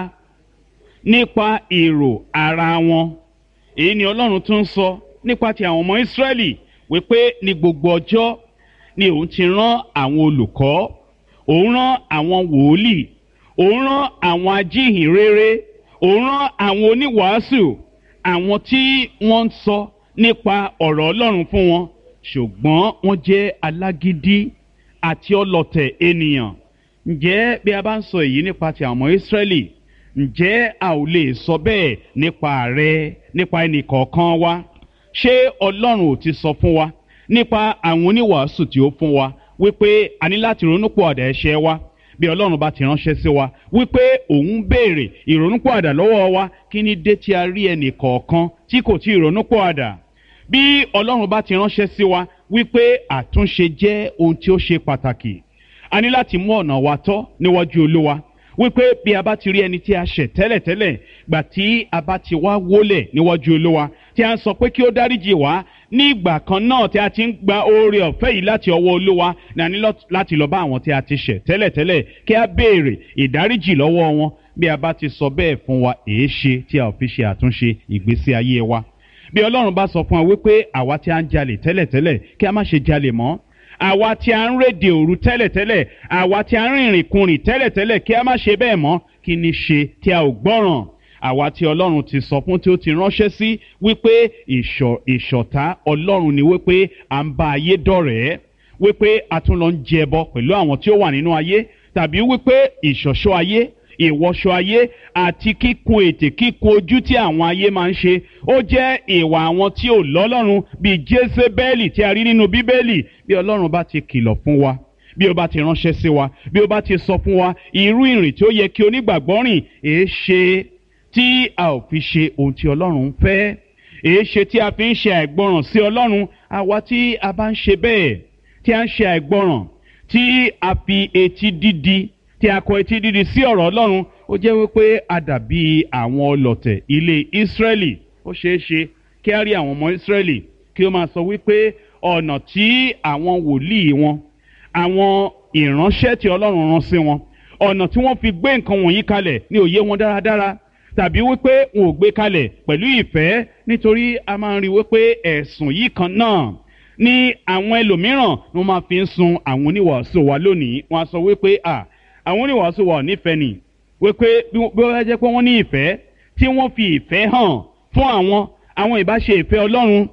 nípa èrò ara wọn. Èyí ni Ọlọ́run tún sọ nípa ti àwọn ọmọ Ísírẹ́lì wípé ní gbogbo ọjọ́ ni òun ti rán àwọn olùkọ́, òun rán àwọn wòlíì, òun rán àwọn ajíhìnrere, òun rán àwọn oníwàásù, àwọn tí wọ́n ń sọ nípa ọ̀rọ̀ Ọlọ́run fún wọn, ṣùgbọ́n wọ́n jẹ́ alágídí àti ọlọ̀tẹ̀ ènìyàn. Ǹjẹ́ bí a bá ń sọ èyí nípa ti àwọn ọmọ Ísírẹ́lì, ǹjẹ́ a ò lè sọ bẹ́ẹ̀ nípa rẹ, nípa ẹnì kọ̀ọ̀kan wa? Ṣé Ọlọ́run ò ti sọ fún wa nípa àwọn oníwàásù tí ó fún wa wípé a ní láti ronúpìwàdà ẹ̀ṣẹ̀ wa? Bí Ọlọ́run bá ti ránṣẹ́ sí wa wípé òun béèrè ìrònúpìwàdà lọ́wọ́ wa, kí ni dé tí a rí ẹnì kọ̀ọ̀kan tí kò tí ì ronúpìwàdà? Bí Ọlọ́run bá ti ránṣẹ́ sí wa wípé àtúnṣe jẹ́ ohun tí ó ṣe pàtàkì, a ní láti mú ọ̀nà wa tọ́ níwájú Olúwa wípé bí a bá ti rí ẹni tí a ṣẹ̀ tẹ́lẹ̀tẹ́lẹ̀, gbà tí a bá ti wá wólẹ̀ níwájú Olúwa tí a ń sọ pé kí ó dáríjì wá, ní ìgbà kan náà tí a ti ń gba oore ọ̀fẹ́ yìí láti ọwọ́ Olúwa, ní a ní láti lọ bá àwọn tí a ti ṣẹ̀ tẹ́lẹ̀tẹ́lẹ̀ kí a béèrè ìdáríjì lọ́wọ́ wọn. Bí a bá ti sọ bẹ́ẹ̀ fún wa, èé ṣe tí a ò fi ṣe àtúnṣe ìgbésí ayé wa? Bí Ọlọ́run bá sọ fún wa wípé àwa tí a ń jalè tẹ́lẹ̀tẹ́lẹ̀ kí a má ṣe jalè mọ́, àwa tí a ń rédè òru tẹ́lẹ̀tẹ́lẹ̀, àwa tí a ń rìnrìn kurìn tẹ́lẹ̀tẹ́lẹ̀ kí a má ṣe bẹ́ẹ̀ mọ́, kí ni ṣe tí a ò gbọ́ràn? Àwa tí Ọlọ́run ti sọ fún, tí ó ti ránṣẹ́ sí wípé ìṣọ̀ ìṣọ̀tá Ọlọ́run ni wípé à ń bá ayé dọ̀rẹ́, wípé a tún lọ ń jẹbọ pẹ̀lú àwọn tí ó wà nínú ayé, tàbí wípé ìṣọ̀ṣọ́ ayé, ìwọṣọ ayé àti kíkun ètè kíkun ojú tí àwọn ayé máa ń ṣe, ó jẹ́ ìwà àwọn tí ò lọ́lọ́run bíi Jésébẹ́lì tí a rí nínú Bíbélì. Bí Ọlọ́run bá ti kìlọ̀ fún wa, bí ó bá ti ránṣẹ́ sí wa, bí ó bá ti sọ fún wa irú ìrìn tí ó yẹ kí onígbàgbọ́ rìn, èé ṣe tí a ò fi ṣe ohun tí Ọlọ́run ń fẹ́? Èé ṣe tí a fi ń ṣe àìgbọràn sí Ọlọ́run? Àwa tí a bá ń ṣe bẹ́ẹ̀, tí a ń ṣe àìgbọràn, tí a fi etí dídi tí a kọ etí dídi sí ọ̀rọ̀ Ọlọ́run, ó jẹ́ wípé a dàbí àwọn ọlọ̀tẹ̀ ilé Ísírẹ́lì. Ó ṣeé ṣe kí a rí àwọn ọmọ Ísírẹ́lì kí ó máa sọ wípé ọ̀nà tí àwọn wòlíì wọn, àwọn ìránṣẹ́ tí Ọlọ́run rán sí wọn, ọ̀nà tí wọ́n fi gbé nǹkan wọ̀nyí kalẹ̀ ní òye wọn dáradára, tàbí wípé wọn ò gbé kalẹ̀ pẹ̀lú ìfẹ́, nítorí a máa ń rí wípé ẹ̀sùn yìí kan náà ní àwọn ẹlòmíràn ni wọ́n máa fi ń sun àwọn oníwàásù wa lónìí. Wọ́n á sọ wípé à àwọn oníwàásù wa ò nífẹ̀ẹ́ nì, wípé bí wọ́n jẹ́ pé wọ́n ní ìfẹ́, tí wọ́n fi ìfẹ́ hàn fún àwọn àwọn ìbá ṣe ìfẹ́ Ọlọ́run.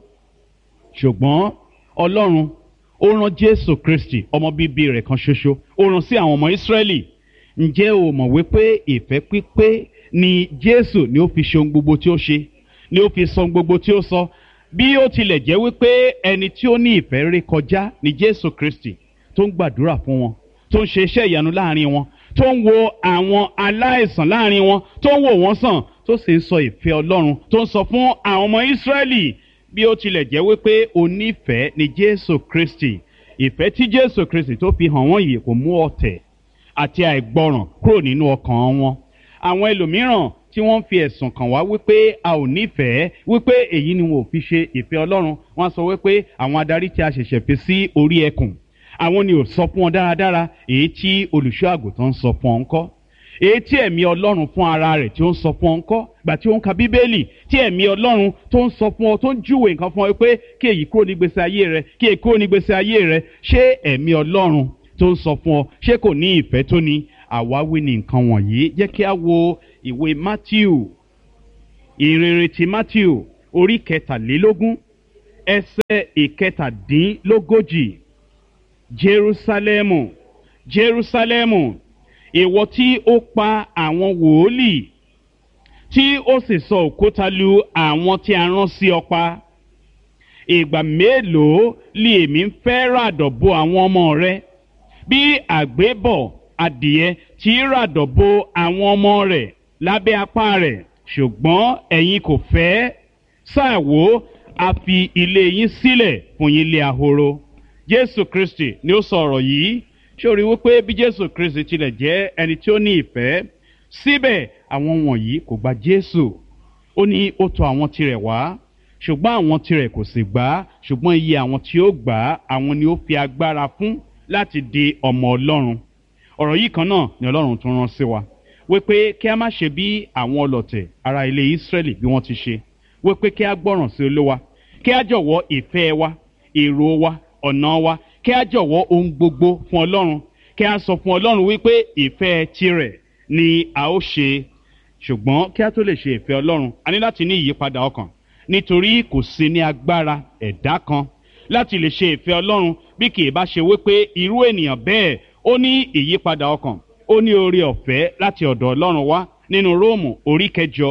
Ṣùgbọ́n Ọlọ́run ó rán Jésù Kristi ọmọ bíbí rẹ̀ kan ṣoṣo, ó rán sí àwọn ọmọ Ísírẹ́lì. Ǹjẹ́ o mọ̀ wípé ìfẹ́ pípé ni Jésù ni ó fi ṣe ohun gbogbo tí ó ṣe, ni ó fi sọ ohun gbogbo tí ó sọ? Bí ó tilẹ̀ jẹ́ wípé ẹni tí ó ní ìfẹ́ ré kọjá ni Jésù Kristi, tó ń gbàdúrà fún wọn, tó ń ṣe iṣẹ́ ìyanu láàrin wọn, tó ń wo àwọn aláìsàn láàrin wọn, tó ń wò wọ́n sàn, tó sì ń sọ ìfẹ́ Ọlọ́run, tó ń sọ fún àwọn ọmọ Ísírẹ́lì. Bí ó tilẹ̀ jẹ́ wípé onífẹ̀ẹ́ ni Jésù Kristi, ìfẹ́ tí Jésù Kristi tó fi hàn wọ́n yìí kò mú ọ̀tẹ̀ àti àìgbọràn kúrò nínú ọkàn wọn. Àwọn ẹlòmíràn tí wọ́n fi ẹ̀sùn kàn wá wípé a ò nífẹ̀ẹ́, wípé èyí ni wọn ò fi ṣe ìfẹ́ Ọlọ́run, wọ́n sọ wípé àwọn adarí tí a ṣẹ̀ṣẹ̀ fi sí orí ẹkùn, àwọn ni ò sọ fún wọn dáradára èyí tí olùṣọ́ àgùntàn ń sọ fún ọ ńkọ́? Èyí tí ẹ̀mí Ọlọ́run fún ara rẹ̀ tí ó ń sọ fún ọ ńkọ́? Gbà tí ó ń ka Bíbélì, tí ẹ̀mí Ọlọ́run tó ń sọ fún ọ, tó ń júwe nǹkan fún ọ pé kí èyí kúrò ní gbèsè ayé rẹ, kí èyí kúrò ní gbèsè ayé rẹ, ṣé ẹ̀mí Ọlọ́run tó ń sọ fún ọ ṣé kò ní ìfẹ́ tó ní? Àwáwí ni nǹkan wọ̀nyí. Jẹ́ kí a wo ìwé Mátíù, ìrere ti Mátíù orí kẹtàlélógún ẹsẹ̀ ìkẹtàdínlógójì. Jerúsálẹ́mù, Jerúsálẹ́mù, ìwọ tí ó pa àwọn wòólì tí ó sì sọ òkúta lu àwọn tí a rán sí ọ pa. Ìgbà mélòó lè èmi ń fẹ́ ràdọ̀ bo àwọn ọmọ rẹ bí àgbébọ̀ adìẹ tí ràdọ̀ bo àwọn ọmọ rẹ̀ lábẹ́ apá rẹ̀, ṣùgbọ́n ẹ̀yin kò fẹ́. Sáà wò, a fi ilé yín sílẹ̀ fún yín lé ahoro. Jésù Kristi ni ó sọ ọ̀rọ̀ yìí. Ṣé o rí wípé bí Jésù Kristi tilẹ̀ jẹ́ ẹni tí ó ní ìfẹ́, síbẹ̀ àwọn wọ̀nyí kò gba Jésù. Ó ní ó tọ̀ àwọn tirẹ̀ wá, ṣùgbọ́n àwọn tirẹ̀ kò sì gbà á. Ṣùgbọ́n iye àwọn tí ó gbà á, àwọn ni ó fi agbára fún láti di ọmọ Ọlọ́run. Ọ̀rọ̀ yìí kan náà ni Ọlọ́run tún rán sí wa, wípé kí a má ṣe bí àwọn ọlọ̀tẹ̀ ará ilé Ísírẹ́lì bí wọ́n ti ṣe, wípé kí a gbọ́ràn sí Olúwa, kí a jọ̀wọ́ ìfẹ́ wa, èrò wa, ọ̀nà wa, kí a jọ̀wọ́ ohun gbogbo fún Ọlọ́run, kí a sọ fún Ọlọ́run wípé ìfẹ́ tirẹ̀ ni a ó ṣe. Ṣùgbọ́n kí a tó lè ṣe ìfẹ́ Ọlọ́run, a ní láti ní ìyípadà ọkàn, nítorí kò sí ní agbára ẹ̀dá kan láti lè ṣe ìfẹ́ Ọlọ́run bí kì í bá ṣe wípé irú ènìyàn bẹ́ẹ̀ ó ní ìyípadà ọkàn, ó ní oore ọ̀fẹ́ láti ọ̀dọ̀ Ọlọ́run wá. Nínú Róòmù orí kẹjọ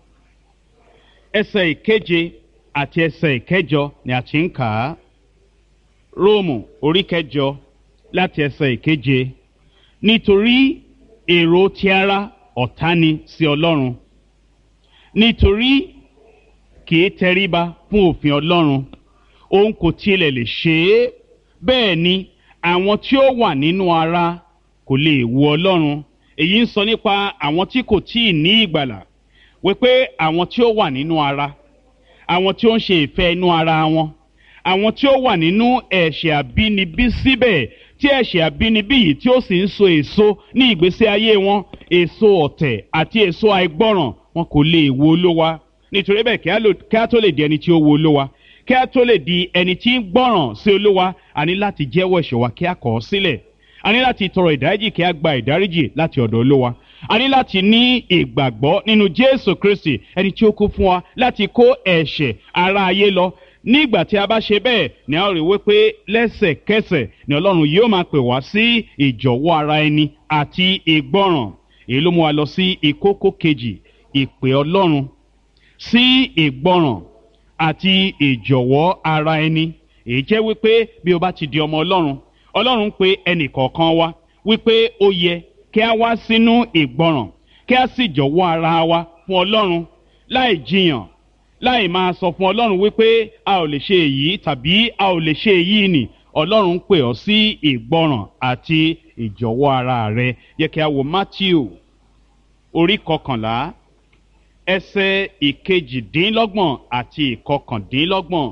ẹsẹ̀ ìkeje àti ẹsẹ̀ ìkẹjọ ni a ti ń kà á. Róòmù orí kẹjọ láti ẹsẹ̀ ìkeje. Nítorí èrò ti ara ọ̀tá ni sí Ọlọ́run, nítorí kì í tẹríba fún òfin Ọlọ́run, òun kò tilẹ̀ lè ṣe é. Bẹ́ẹ̀ ni àwọn tí ó wà nínú ara kò lè wo Ọlọ́run. Èyí ń sọ nípa àwọn tí kò tíì ní ìgbàlà, wípé àwọn tí ó wà nínú ara, àwọn tí ó ń ṣe ìfẹ́ inú ara wọn, àwọn tí ó wà nínú ẹ̀ṣẹ̀ àbínibí síbẹ̀, tí ẹ̀ṣẹ̀ àbínibí yìí tí ó sì ń so èso ní ìgbésí ayé wọn, èso ọ̀tẹ̀ àti èso àìgbọ́ràn, wọn kò lè wo Olúwa. Nítorí bẹ́ẹ̀ kí a tó lè di ẹni tí ó wo Olúwa, kí a tó lè di ẹni tí ń gbọ́ràn sí Olúwa, a ní láti jẹ́wọ́ ẹ̀ṣẹ̀ wa kí a kọ̀ ọ́ sílẹ̀. A ní láti tọrọ ìdáríjì kí a gba ìdáríjì láti ọ̀dọ̀ Olúwa. A ní láti ní ìgbàgbọ́ nínú Jésù Kristi, ẹni tí ó kú fún wa láti kó ẹ̀ṣẹ̀ ara ayé lọ. Nígbà tí a bá ṣe bẹ́ẹ̀ ni a rí wípé lẹ́sẹ̀kẹsẹ̀ ni Ọlọ́run yóò máa pè wá sí ìjọ̀wọ́ ara ẹni àti ìgbọ́ràn. Èyí ló mú wa lọ sí ìkókó kejì, ìpè Ọlọ́run sí ìgbọ́ràn àti ìjọ̀wọ́ ara ẹni. Èyí jẹ́ wípé bí o bá ti di ọmọ Ọlọ́run, Ọlọ́run pè ẹnì kọ̀ọ̀kan wa wípé ó yẹ kí a wá sínú ìgbọ́ràn, kí a sì jọ̀wọ́ ara wa fún Ọlọ́run láì jiyàn, láì máa sọ fún Ọlọ́run wípé a ò lè ṣe èyí tàbí a ò lè ṣe èyí nì. Ọlọ́run pè ọ́ sí ìgbọ́ràn àti ìjọ̀wọ́ ara rẹ. Yẹ kí a wo Mátíù orí kọkànlá ẹsẹ̀ ìkejìdínlọ́gbọ̀n àti ìkọkàndínlọ́gbọ̀n.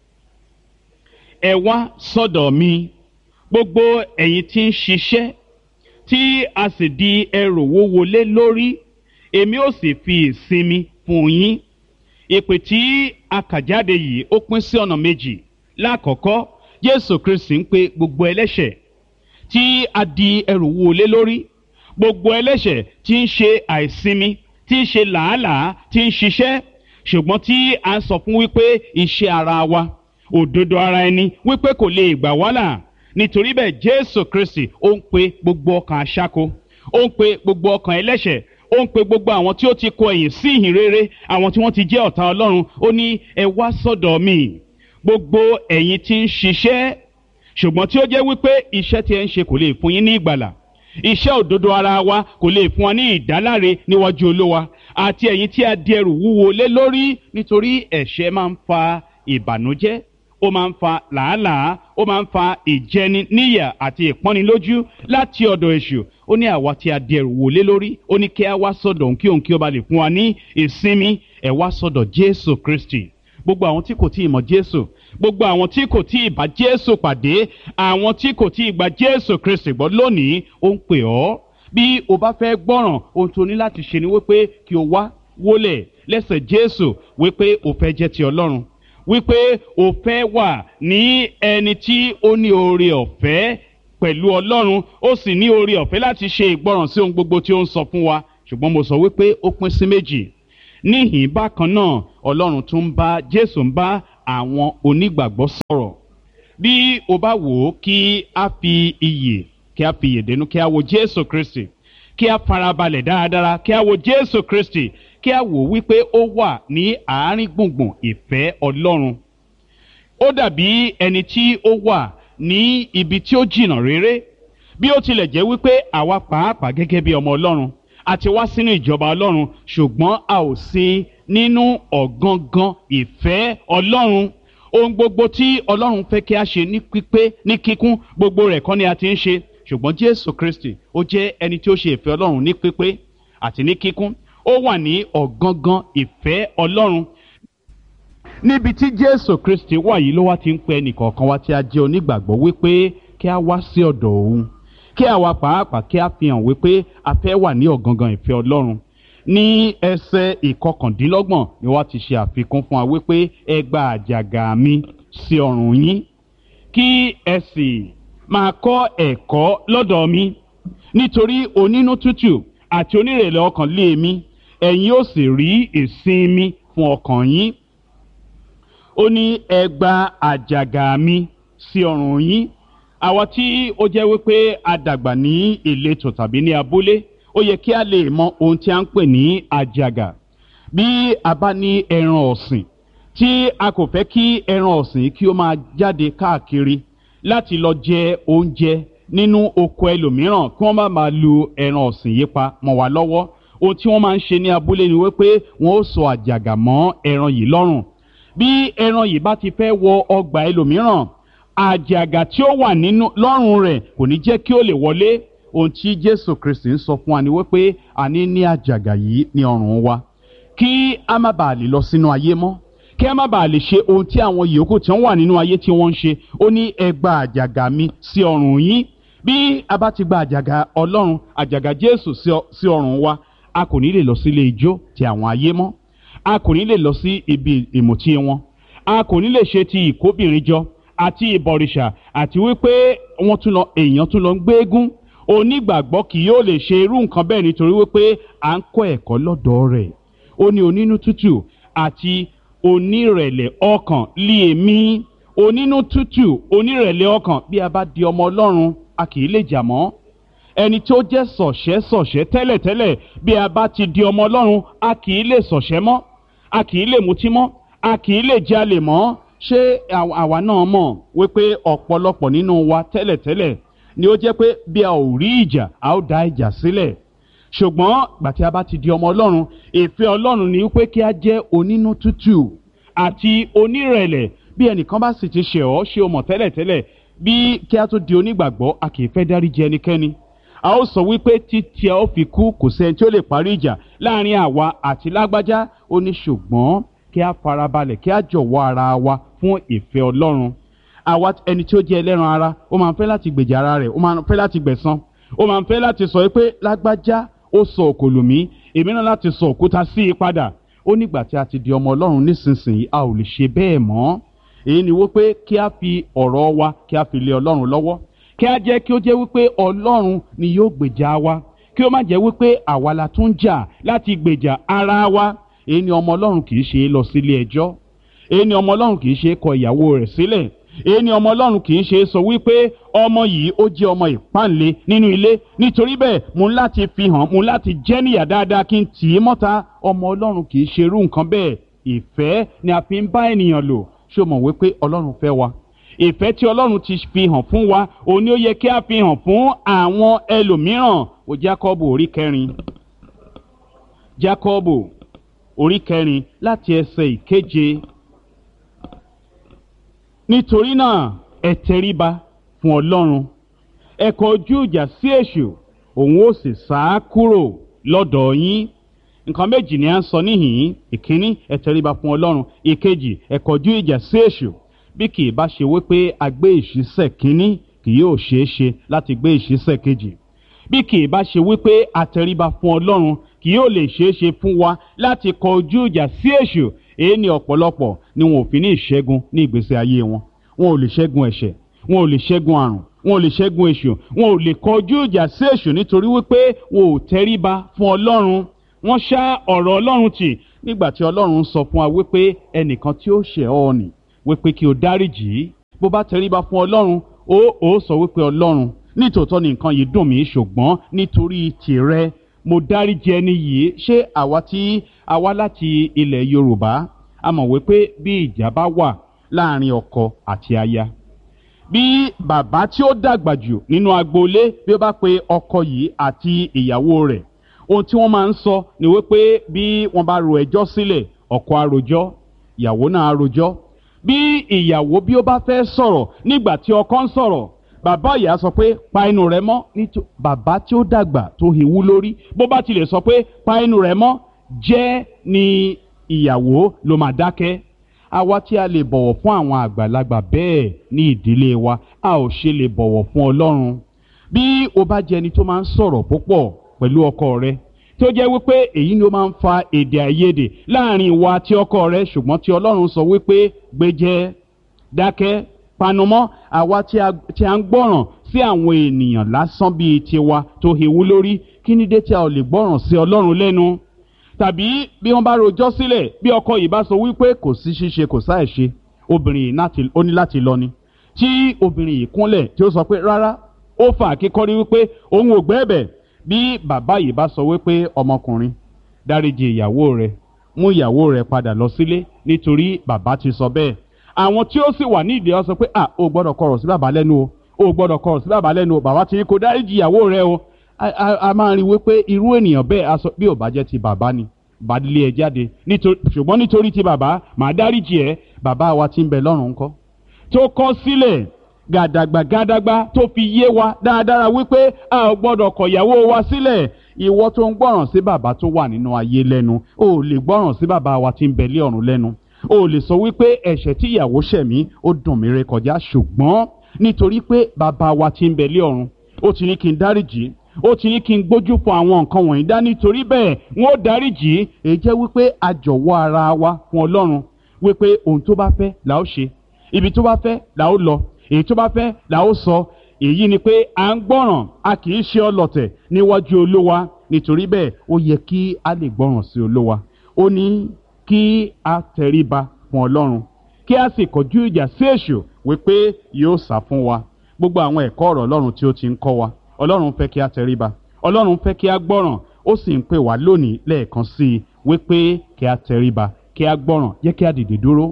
Ẹ wá sọ́dọ̀ mi gbogbo ẹ̀yin tí ń ṣiṣẹ́ tí a sì di ẹrù wúwo lé lórí, èmi ó sì fi ìsinmi fún yín. Ìpè tí a kà jáde yìí ó pín sí ọ̀nà méjì. Lákọ̀ọ́kọ́, Jésù Kristi ń pe gbogbo ẹlẹ́ṣẹ̀ tí a di ẹrù wúwo lé lórí, gbogbo ẹlẹ́ṣẹ̀ tí ń ṣe àìsinmi, tí ń ṣe làálàá, tí ń ṣiṣẹ́, ṣùgbọ́n tí a ń sọ fún wípé iṣẹ́ ara wa, òdodo ara ẹni, wípé kò lè gbà wá là. Nítorí bẹ́ẹ̀ Jésù Kristi ó ń pe gbogbo ọkàn aṣáko, ó ń pe gbogbo ọkàn ẹlẹ́ṣẹ̀, ó ń pe gbogbo àwọn tí ó ti kọ ẹ̀yìn sí ìhìn rere, àwọn tí wọ́n ti jẹ́ ọ̀tá Ọlọ́run. Ó ní ẹ wá sọ́dọ̀ mi gbogbo ẹ̀yin tí ń ṣiṣẹ́, ṣùgbọ́n tí ó jẹ́ wípé iṣẹ́ tí ẹ ń ṣe kò lè fún yín ní ìgbàlà. Iṣẹ́ òdodo ara wa kò lè fún wa ní ìdáláre níwájú Olúwa. Àti ẹ̀yin tí a di ẹrù wúwo lé lórí, nítorí ẹ̀ṣẹ̀ máa ń fa ìbànújẹ́, ó máa ń fa làálàá, ó máa ń fa ìjẹni níyà àti ìpọ́nilójú láti ọ̀dọ̀ èṣù. Ó ní àwa tí a di ẹrù wúwo lé lórí, ó ní kí a wá sọ́dọ̀ òun kí òun kí ó ba lè fún wa ní ìsinmi. Ẹ wá sọ́dọ̀ Jésù Kristi. Gbogbo àwọn tí kò tí ì mọ̀ Jésù, gbogbo àwọn tí kò tí ì bá Jésù pàdé, àwọn tí kò tí ì gba Jésù Kristi gbọ́ lónìí, ó ń pè ọ́. Bí o bá fẹ́ gbọ́ràn, ohun tó ní láti ṣe ni wípé kí o wá wólẹ̀ lẹ́sẹ̀ Jésù, wípé o fẹ́ jẹ́ ti Ọlọ́run, wípé o fẹ́ wà ní ẹni tí ó ní oore ọ̀fẹ́ pẹ̀lú Ọlọ́run, ó sì ní oore ọ̀fẹ́ láti ṣe ìgbọ́ràn sí ohun gbogbo tí ó ń sọ fún wa. Ṣùgbọ́n mo sọ wípé ó pín sí méjì. Níhìn bákan náà, Ọlọ́run tún ń bá Jésù ń bá àwọn onígbàgbọ́ sọ̀rọ̀. Bí o bá wò ó, kí a fi iyè kí a fi iyè dénú, kí a wo Jésù Kristi, kí a farabalẹ̀ dáradára, kí a wo Jésù Kristi, kí a wò wípé ó wà ní àárín gbùngbùn ìfẹ́ Ọlọ́run. Ó dàbí ẹni tí ó wà ní ibi tí ó jìnnà réré, bí ó tilẹ̀ jẹ́ wípé àwa pàápàá gẹ́gẹ́ bí ọmọ Ọlọ́run a ti wá sínú ìjọba Ọlọ́run, ṣùgbọ́n a ò sí nínú ọ̀gangan ìfẹ́ Ọlọ́run. Ohun gbogbo tí Ọlọ́run fẹ́ kí a ṣe ní pípé ní kíkún, gbogbo rẹ̀ kọ́ ni a ti ń ṣe, ṣùgbọ́n Jésù Kristi ó jẹ́ ẹni tí ó ṣe ìfẹ́ Ọlọ́run ní pípé àti ní kíkún. Ó wà ní ọ̀gangan ìfẹ́ Ọlọ́run. Níbi tí Jésù Kristi wà yìí ló wá ti ń pe ẹnìkọ̀ọ̀kan wa tí a jẹ́ onígbàgbọ́ wípé kí a wá sí ọ̀dọ̀ òun, kí àwa pàápàá kí a fi hàn wípé a fẹ́ wà ní ọ̀gangan ìfẹ́ Ọlọ́run. Ní ẹsẹ̀ ìkọkàndínlọ́gbọ̀n ni wọ́n ti ṣe àfikún fún wa wípé ẹ gba àjàgà mi sí ọrùn yín, kí ẹ sì máa kọ́ ẹ̀kọ́ lọ́dọ̀ mi, nítorí onínú tútù àti onírẹ̀lẹ̀ ọkàn lé mi, ẹ̀yin ó sì rí ìsinmi fún ọkàn yín. Ó ní ẹ gba àjàgà mi sí ọrùn yín. Àwa tí ó jẹ́ wípé a dàgbà ní ìletò tàbí ní abúlé, ó yẹ kí a lè mọ ohun tí a ń pè ní àjàgà. Bí a bá ní ẹran ọ̀sìn tí a kò fẹ́ kí ẹran ọ̀sìn kí ó máa jáde káàkiri láti lọ jẹ oúnjẹ nínú oko ẹlòmíràn, kí wọ́n má máa lu ẹran ọ̀sìn yìí pa mọ́ wa lọ́wọ́, ohun tí wọ́n máa ń ṣe ní abúlé ni wípé wọ́n ó so àjàgà mọ́ ẹran yìí lọ́rùn. Bí ẹran yìí bá ti fẹ́ wọ ọgbà ẹlòmíràn, àjàgà tí ó wà nínú lọ́rùn rẹ̀ kò ní jẹ́ kí ó lè wọlé. Ohun tí Jésù Kristi ń sọ fún wa ni wípé a ní ní àjàgà yìí ní ọrùn wa, kí a má bàa lè lọ sínú ayé mọ́, kí a má bàa lè ṣe ohun tí àwọn yòókù tí wọ́n wà nínú ayé tí wọ́n ń ṣe. Ó ní ẹ gba àjàgà mi sí ọrùn yín. Bí a bá ti gba àjàgà Ọlọ́run, àjàgà Jésù sí ọrùn wa, a kò ní lè lọ sí ilé ijó ti àwọn ayé mọ́, a kò ní lè lọ sí ibi ìmùtí wọn, a kò ní lè ṣe ti ìkóbìnrin jọ àti ìbọ̀rìṣà, àti wípé wọ́n tún lọ èèyàn tún lọ ń gbéégún. Onígbàgbọ́ kì yóò lè ṣe irú nǹkan bẹ́ẹ̀, nítorí wípé à ń kọ́ ẹ̀kọ́ lọ́dọ̀ rẹ̀. Ó ní onínú tútù àti onírẹ̀lẹ̀ ọkàn lé èmi. Onínú tútù, onírẹ̀lẹ̀ ọkàn. Bí a bá di ọmọ Ọlọ́run, a kì í lè jà mọ́. Ẹni tó jẹ́ sọ̀ṣẹ́ sọ̀ṣẹ́ tẹ́lẹ̀tẹ́lẹ̀, bí a bá ti di ọmọ Ọlọ́run, a kì í lè sọ̀ṣẹ́ mọ́, a kì í lè mutí mọ́, a kì í lè jalè mọ́. Ṣé àwa náà mọ̀ wípé ọ̀pọ̀lọpọ̀ nínú wa tẹ́lẹ̀tẹ́lẹ̀ ni ó jẹ́ pé bí a ò rí ìjà, a ó dá ìjà sílẹ̀. Ṣùgbọ́n gbà tí a bá ti di ọmọ Ọlọ́run, ìfẹ́ Ọlọ́run ni wípé kí a jẹ́ onínú tútù àti onírẹ̀lẹ̀. Bí ẹnìkan bá sì ti ṣẹ̀ ọ́, ṣé o mọ̀ tẹ́lẹ̀tẹ́lẹ̀, bí kí a tó di onígbàgbọ́, a kì í fẹ́ dáríjì ẹnikẹ́ni. A ó sọ wípé títí a ó fi kú, kò sẹ́ni tí ó lè parí ìjà láàrin àwa àti lágbájá. Ó ní ṣùgbọ́n kí a farabalẹ̀, kí a jọ̀wọ́ ara wa fún ìfẹ́ Ọlọ́run. Àwa ẹni tí ó jẹ́ ẹlẹ́ran ara, ó máa ń fẹ́ láti gbèjà ara rẹ̀, ó máa ń fẹ́ láti gbẹ̀san, ó máa ń fẹ́ láti sọ pé lágbájá ó sọ òkòlù mí, èmi náà láti sọ òkúta sí i padà. Ó nígbà tí a ti di ọmọ Ọlọ́run nísinsìnyí, a ò lè ṣe bẹ́ẹ̀ mọ́. Èyí ni wípé kí a fi ọ̀rọ̀ wa kí a fi lé Ọlọ́run lọ́wọ́, kí a jẹ́ kí ó jẹ́ wípé Ọlọ́run ni yóò gbèjà wa, kí ó má jẹ́ wípé àwa la tún jà láti gbèjà ara wa. Èyí ni ọmọ Ọlọ́run kì í ṣe lọ sílé ẹjọ́. Èyí ni ọmọ Ọlọ́run kì í ṣe kọ ìyàwó rẹ̀ sílẹ̀. Èyí ni ọmọ Ọlọ́run kì í ṣe sọ wípé ọmọ yìí ó jẹ́ ọmọ ìpáǹle nínú ilé, nítorí bẹ́ẹ̀ mo ń láti fi hàn, mo ń láti jẹ́ níyà dáadáa kí n tì í mọ́ta. Ọmọ Ọlọ́run kì í ṣe irú nǹkan bẹ́ẹ̀. Ìfẹ́ ni a fi ń bá ènìyàn lò. Ṣé o mọ̀ wípé Ọlọ́run fẹ́ wa? Ìfẹ́ tí Ọlọ́run ti fi hàn fún wa, òun ni ó yẹ kí a fi hàn fún àwọn ẹlòmíràn. Wo Jákọ́bù orí kẹrin. Jákọ́bù orí kẹrin láti ẹsẹ̀ ìkeje. Nítorí náà ẹ tẹríba fún Ọlọ́run, ẹ kọjú ìjà sí èṣù, òun ó sì sá kúrò lọ́dọ̀ yín. Nǹkan méjì ni à ń sọ níhìn-ín. Ìkíní, ẹ tẹríba fún Ọlọ́run. Ìkejì, ẹ kọjú ìjà sí èṣù. Bí kì í bá ṣe wípé a gbé ìṣísẹ̀ kínní, kì yóò ṣeé ṣe láti gbé ìṣísẹ̀ kejì. Bí kì í bá ṣe wípé a tẹríba fún Ọlọ́run, kì yóò lè ṣeé ṣe fún wa láti kọjú ìjà sí èṣù. Èyí ni ọ̀pọ̀lọpọ̀ ni wọn ò fi ní ìṣẹ́gun ní ìgbésí ayé wọn. Wọn ò lè ṣẹ́gun ẹ̀ṣẹ̀, wọn ò lè ṣẹ́gun àrùn, wọn ò lè ṣẹ́gun èṣù, wọn ò lè kọjú ìjà sí èṣù nítorí wípé wọn ò tẹríba fún Ọlọ́run. Wọ́n ṣá ọ̀rọ̀ Ọlọ́run tì nígbà tí Ọlọ́run sọ fún wa wípé ẹnìkan tí ó ṣẹ̀ ọ́ nì wípé kí o dáríjì í. Bó bá tẹríba fún Ọlọ́run ó ó sọ wípé Ọlọ́run nítòótọ́ ni nǹkan yìí dùn mí ṣùgbọ́n nítorí tìrẹ mo dáríjì ẹni yìí. Ṣé àwa tí a wá láti ilẹ̀ Yorùbá a mọ̀ wípé bí ìjà bá wà láàrin ọkọ àti aya, bí bàbá tí ó dàgbà jù nínú agboolé bí ó bá pe ọkọ yìí àti ìyàwó rẹ̀, ohun tí wọ́n máa ń sọ ni wípé bí wọ́n bá ro ẹjọ́ sílẹ̀, ọkọ á rojọ́, ìyàwó náà á rojọ́. Bí ìyàwó bí ó bá fẹ́ sọ̀rọ̀ nígbà tí ọkọ ń sọ̀rọ̀, bàbá ìyá sọ pé pa ẹnu rẹ mọ́. Nítorí bàbá tí ó dàgbà tó hewú lórí bó bá tilẹ̀ sọ pé pa ẹnu rẹ mọ́, jẹ́ ni ìyàwó ló máa dákẹ́. Àwa tí a lè bọ̀wọ̀ fún àwọn àgbàlagbà bẹ́ẹ̀ ní ìdílé wa, a ò ṣe lè bọ̀wọ̀ fún Ọlọ́run. Bí o bá jẹ́ ẹni tó máa ń sọ̀rọ̀ púpọ̀ pẹ̀lú ọkọ rẹ, tó jẹ́ wípé èyí ni ó máa ń fa èdè àìyedè láàrin ìwọ àti ọkọ rẹ, ṣùgbọ́n tí Ọlọ́run sọ wípé gbéjẹ́, dákẹ́, panumọ́. Àwa tí a tí a ń gbọ́ràn sí àwọn ènìyàn lásán bíi tiwa tó hewú lórí, kí ni dé tí a ò lè gbọ́ràn sí Ọlọ́run lẹ́nu? Tàbí bí wọ́n bá rojọ́ sílẹ̀, bí ọkọ yìí bá sọ wípé kò sí ṣíṣe kò sáì ṣe, obìnrin yìí ó ní láti lọ ni. Tí obìnrin yìí kúnlẹ̀ tí ó sọ pé rárá, ó fà kíkọ́rí wípé òun ò gbẹ́bẹ̀. Bí bàbá yìí bá sọ wípé ọmọkùnrin dáríjì ìyàwó rẹ̀, mú ìyàwó rẹ̀ padà lọ sílé nítorí bàbá ti sọ bẹ́ẹ̀. Àwọn tí ó sì wà ní ìdí ọ sọ pé à ó gbọ́dọ̀ kọ̀rọ̀ sí bàbá lẹ́nu o, ó gbọ́dọ̀ kọ̀rọ̀ sí bàbá lẹ́nu o, bàbá ti ní kó dáríjì ìyàwó rẹ̀ o. A, a, a máa rí wípé irú ènìyàn bẹ́ẹ̀ aṣọ bí ò bá jẹ́ ti bàbá ni bá lé ẹ jáde, ṣùgbọ́n nítorí ti bàbá màá dáríjì ẹ. Bàbá wa tí ń bẹ lọ́run ńkọ́, tó kọ̀ sílẹ̀ gàdàgbà gàdàgbà tó fi yé wa dáadáa wípé a ò gbọ́dọ̀ kọ̀ ìyàwó wa sílẹ̀. Ìwọ tó ń gbọ́ràn sí bàbá tó wà nínú ayé lẹ́nu, o ò lè gbọ́ràn sí bàbá wa tí ń bẹ lé ọ̀run lẹ́nu. O ò lè sọ wípé ẹ̀ṣẹ̀ tí ìyàwó ṣẹ̀ mí ó dùn mí rékọjá, ṣùgbọ́n nítorí pé bàbá wa tí ń bẹ lé ọ̀run ó ti ní kí n dáríjì, ó ti ní kí n gbójú fún àwọn nǹkan wọ̀nyí dá, nítorí bẹ́ẹ̀ wọ́n ó dáríjì. Èyí jẹ́ wípé a jọ̀wọ́ ara wa fún Ọlọ́run wípé ohun tó bá fẹ́ là ó ṣe, ibi tó bá fẹ́ là ó lọ, èyí tó bá fẹ́ là ó sọ. Èyí ni pé à ń gbọ́ràn, a kì í ṣe ọlọ̀tẹ̀ níwájú Olúwa. Nítorí bẹ́ẹ̀ ó yẹ kí a lè gbọ́ràn sí Olúwa. Ó ní kí a tẹríba fún Ọlọ́run, kí a sì kọjú ìjà sí èṣù wípé yóò sá fún wa. Gbogbo àwọn ẹ̀kọ́ ọ̀rọ̀ Ọlọ́run tí ó ti ń kọ́ wa, Ọlọ́run fẹ́ kí a tẹríba, Ọlọ́run fẹ́ kí a gbọ́ràn, ó sì ń pè wá lónìí lẹ́ẹ̀kan sí i wípé kí a tẹríba, kí a gbọ́ràn. Jẹ́ kí a dìde dúró,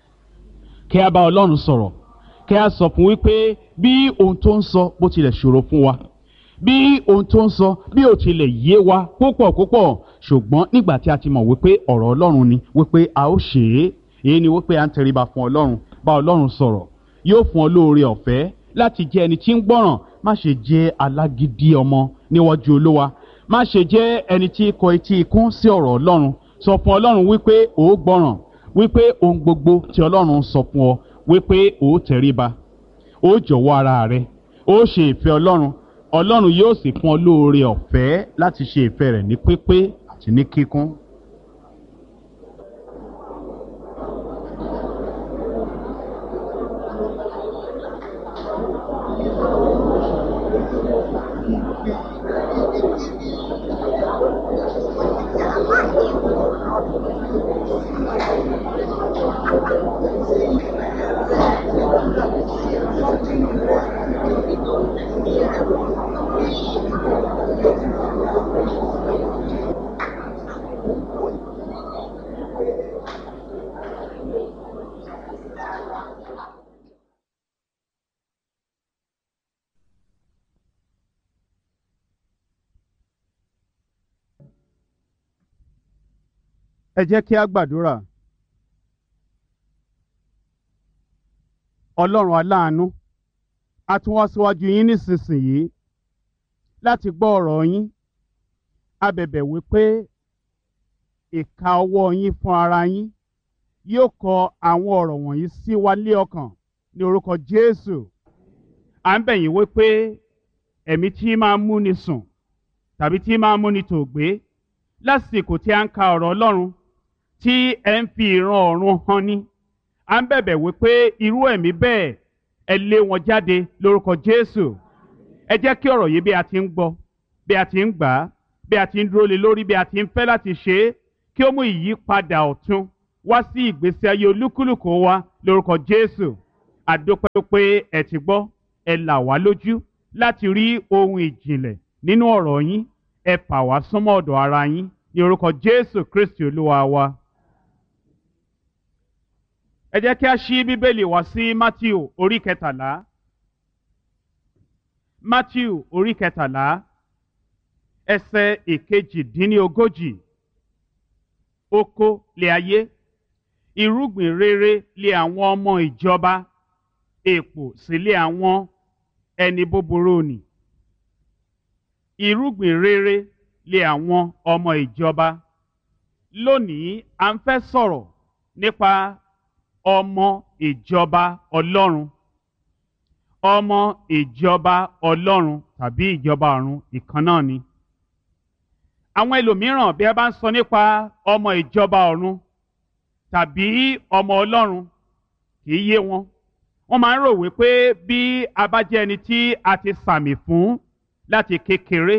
kí a bá Ọlọ́run sọ̀rọ̀, kí a sọ fún wípé bí ohun tó ń sọ bó tilẹ̀ ṣòro fún wa, bí ohun tó ń sọ bí ó tilẹ̀ yé wa púpọ̀ púpọ̀, ṣùgbọ́n nígbà tí a ti mọ̀ wípé ọ̀rọ̀ Ọlọ́run ni wípé a ó ṣe é. Èyí ni wípé a ń tẹríba fún Ọlọ́run, bá Ọlọ́run sọ̀rọ̀, yóò fún ọ lóore ọ̀fẹ́ láti jẹ́ ẹni tí ń gbọ́ràn. Má ṣe jẹ́ alágídí ọmọ níwájú Olúwa, má ṣe jẹ́ ẹni tí kọ etí ikún sí ọ̀rọ̀ Ọlọ́run. Sọ fún Ọlọ́run wípé ó gbọ́ràn, wípé ohun gbogbo tí Ọlọ́run sọ fún ọ wípé ó tẹríba, ó jọ̀wọ́ ara rẹ, ó ṣe ìfẹ́ Ọlọ́run. Ọlọ́run yóò sì fún ọ lóore ọ̀fẹ́ láti ṣe ìfẹ́ rẹ̀ ní pípé àti ní kíkún. Ẹ jẹ́ kí a gbàdúrà. Ọlọ́run aláàánú, a tún wá síwájú yín nísinsìnyí láti gbọ́ ọ̀rọ̀ yín. A bẹ̀bẹ̀ wípé ìka ọwọ́ yín fún ara yín yóò kọ àwọn ọ̀rọ̀ wọ̀nyí sí wa lé ọkàn ní orúkọ Jésù. À ń bẹ̀ yín wípé ẹ̀mí tí máa ń múni sùn tàbí tí máa ń múni tòògbé lásìkò tí a ń ka ọ̀rọ̀ Ọlọ́run tí ẹ ń fi ìran ọ̀run hàn ní, à ń bẹ̀bẹ̀ wípé irú ẹ̀mí bẹ́ẹ̀ ẹ lé wọn jáde lórúkọ Jésù. Ẹ jẹ́ kí ọ̀rọ̀ yìí bí a ti ń gbọ́, bí a ti ń gbà á, bí a ti ń dúró lé lórí, bí a ti ń fẹ́ láti ṣe é, kí ó mú ìyípadà ọ̀tun wá sí ìgbésí ayé olúkúlùkù wa lórúkọ Jésù. Àdúpẹ́ pé ẹ ti gbọ́, ẹ là wá lójú láti rí ohun ìjìnlẹ̀ nínú ọ̀rọ̀ yín, ẹ fà wá súnmọ́ ọ̀dọ̀ ara yín ní orúkọ Jésù Kristi Olúwa wa. Ẹ jẹ́ kí a ṣí Bíbélì wá sí Mátíù orí kẹtàlá. Mátíù orí kẹtàlá ẹsẹ̀ ìkejìdínlógójì. Oko lé ayé, irúgbìn rere lé àwọn ọmọ ìjọba, èpò sì lé àwọn ẹni búburú nì. Irúgbìn rere lé àwọn ọmọ ìjọba. Lónìí à ń fẹ́ sọ̀rọ̀ nípa ọmọ ìjọba Ọlọ́run. Ọmọ ìjọba Ọlọ́run tàbí ìjọba ọ̀run ìkan náà ni. Àwọn ẹlòmíràn bí a bá ń sọ nípa ọmọ ìjọba ọ̀run tàbí ọmọ Ọlọ́run kì í yé wọn. Wọ́n máa ń rò wípé bí a bá jẹ́ ẹni tí a ti sàmì fún láti kékeré,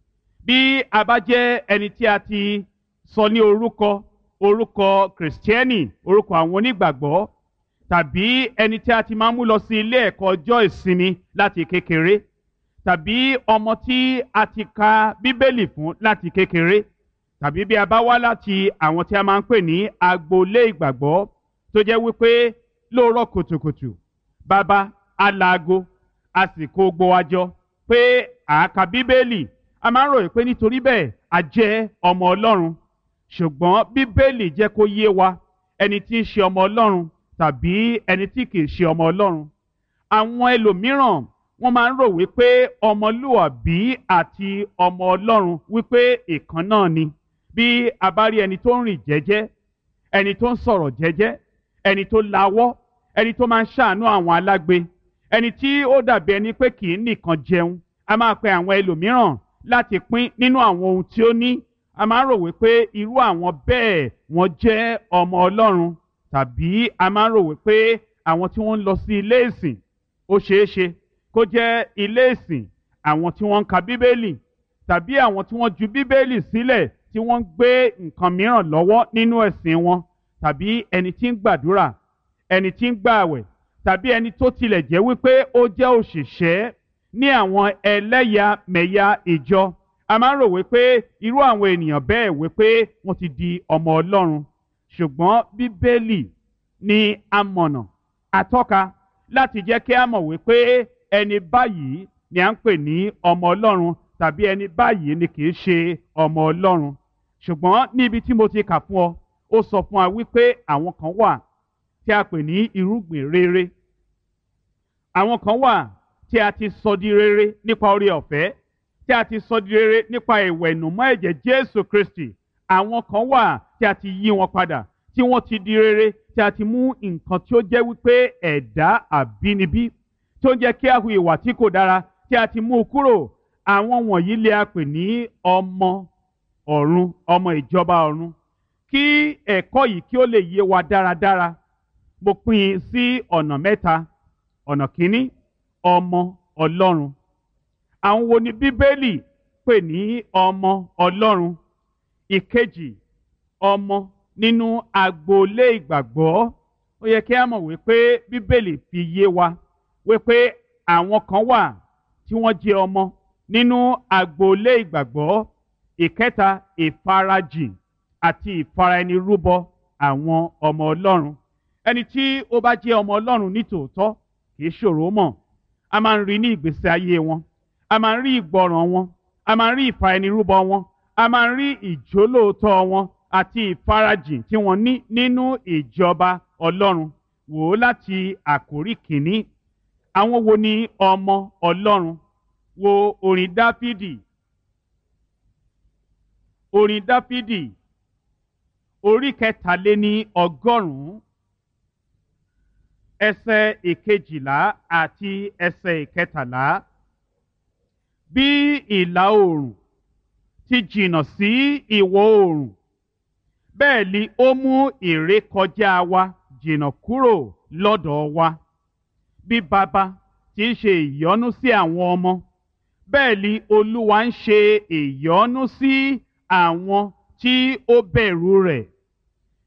bí a bá jẹ́ ẹni tí a ti sọ ní orúkọ orúkọ Kìrìsìtẹ́nì, orúkọ àwọn onígbàgbọ́, tàbí ẹni tí a ti máa ń mú lọ sí ilé ẹ̀kọ́ ọjọ́ ìsinmi láti kékeré, tàbí ọmọ tí a ti ka Bíbélì fún láti kékeré, tàbí bí a bá wá láti àwọn tí a máa ń pè ní agboolé ìgbàgbọ́ tó jẹ́ wípé lóòrọ̀ kùtùkùtù bàbá alaago a sì kó gbogbo wa jọ pé àáka Bíbélì. A máa ń ròyìn pé nítorí bẹ́ẹ̀ a jẹ́ ọmọ Ọlọ́run. Ṣùgbọ́n Bíbélì jẹ́ kó yé wa ẹni tí ń ṣe ọmọ Ọlọ́run tàbí ẹni tí kì í ṣe ọmọ Ọlọ́run. Àwọn ẹlòmíràn wọ́n máa ń rò wípé ọmọlúwàbí àti ọmọ Ọlọ́run wípé ìkan náà ni. Bí a bá rí ẹni tó ń rìn jẹ́jẹ́, ẹni tó ń sọ̀rọ̀ jẹ́jẹ́, ẹni tó lawọ́, ẹni tó máa ń ṣàánú àwọn alágbe, ẹni tí ó dàbí ẹni pé kì í nìkan jẹun, a máa pe àwọn ẹlòmíràn láti pín nínú àwọn ohun tí ó ní. A máa ń rò wípé irú àwọn bẹ́ẹ̀ wọ́n jẹ́ ọmọ Ọlọ́run, tàbí a máa ń rò wípé àwọn tí wọ́n ń lọ sí ilé ìsìn, ó ṣeé ṣe kó jẹ́ ilé ìsìn àwọn tí wọ́n ń ka Bíbélì, tàbí àwọn tí wọ́n ju Bíbélì sílẹ̀ tí wọ́n ń gbé nǹkan mìíràn lọ́wọ́ nínú ẹ̀sìn wọn, tàbí ẹni tí ń gbàdúrà, ẹni tí ń gbààwẹ̀, tàbí ẹni tó tilẹ̀ jẹ́ wípé ó jẹ́ òṣìṣẹ́ ní àwọn ẹlẹ́yàmẹ̀yà ìjọ. A máa ń rò wípé irú àwọn ènìyàn bẹ́ẹ̀ wípé wọ́n ti di ọmọ Ọlọ́run. Ṣùgbọ́n Bíbélì ni amọ̀nà atọ́ka láti jẹ́ kí a mọ̀ wípé ẹni báyìí ni à ń pè ní ọmọ Ọlọ́run tàbí ẹni báyìí ni kì í ṣe ọmọ Ọlọ́run. Ṣùgbọ́n níbi tí mo ti kà fún ọ, ó sọ fún wa wípé àwọn kan wà tí a pè ní irúgbìn rere. Àwọn kan wà tí a ti sọ di rere nípa oore ọ̀fẹ́, tí a ti sọ di rere nípa ìwẹ̀nùmọ́ ẹ̀jẹ̀ Jésù Kristi. Àwọn kan wà tí a ti yí wọn padà, tí wọ́n ti di rere, tí a ti mú nǹkan tí ó jẹ́ wípé ẹ̀dá àbínibí tí ó jẹ́ kí a hu ìwà tí kò dára, tí a ti mú kúrò. Àwọn wọ̀nyí lè a pè ní ọmọ ọ̀run, ọmọ ìjọba ọ̀run. Kí ẹ̀kọ́ yìí kí ó lè yé wa dáradára, mo pín in sí ọ̀nà mẹ́ta. Ọ̀nà kìíní, ọmọ Ọlọ́run. Àwọn wo ni Bíbélì pè ní ọmọ Ọlọ́run? Ìkejì, ọmọ nínú agboolé ìgbàgbọ́. Ó yẹ kí a mọ̀ wípé Bíbélì fi yé wa wípé àwọn kan wà tí wọ́n jẹ́ ọmọ nínú agboolé ìgbàgbọ́. Ìkẹta, ìfarajìn àti ìfaraẹnirúbọ àwọn ọmọ Ọlọ́run. Ẹni tí ó bá jẹ́ ọmọ Ọlọ́run ní tòótọ́ kì í ṣòro mọ̀. A máa ń rí ní ìgbésí ayé wọn, a máa ń rí ìgbọràn wọn, a máa ń rí ìfaraẹnirúbọ wọn, a máa ń rí ìjólóòtọ́ wọn àti ìfarajìn tí wọ́n ní nínú ìjọba Ọlọ́run. Wò ó láti àkórí kìíní. Àwọn wo ni ọmọ Ọlọ́run? Wo orin Dáfídì. Orin Dáfídì orí kẹtàléní ọgọ́rùn-ún ẹsẹ̀ ìkejìlá àti ẹsẹ̀ ìkẹtàlá. Bí ìlà oòrùn ti jìnnà sí ìwọ̀ oòrùn, bẹ́ẹ̀ ni ó mú ìrékọjá wa jìnnà kúrò lọ́dọ̀ wa. Bí baba ti ń ṣe ìyọ́nú sí àwọn ọmọ, bẹ́ẹ̀ ni Olúwa ń ṣe ìyọ́nú sí àwọn tí ó bẹ̀rù rẹ̀.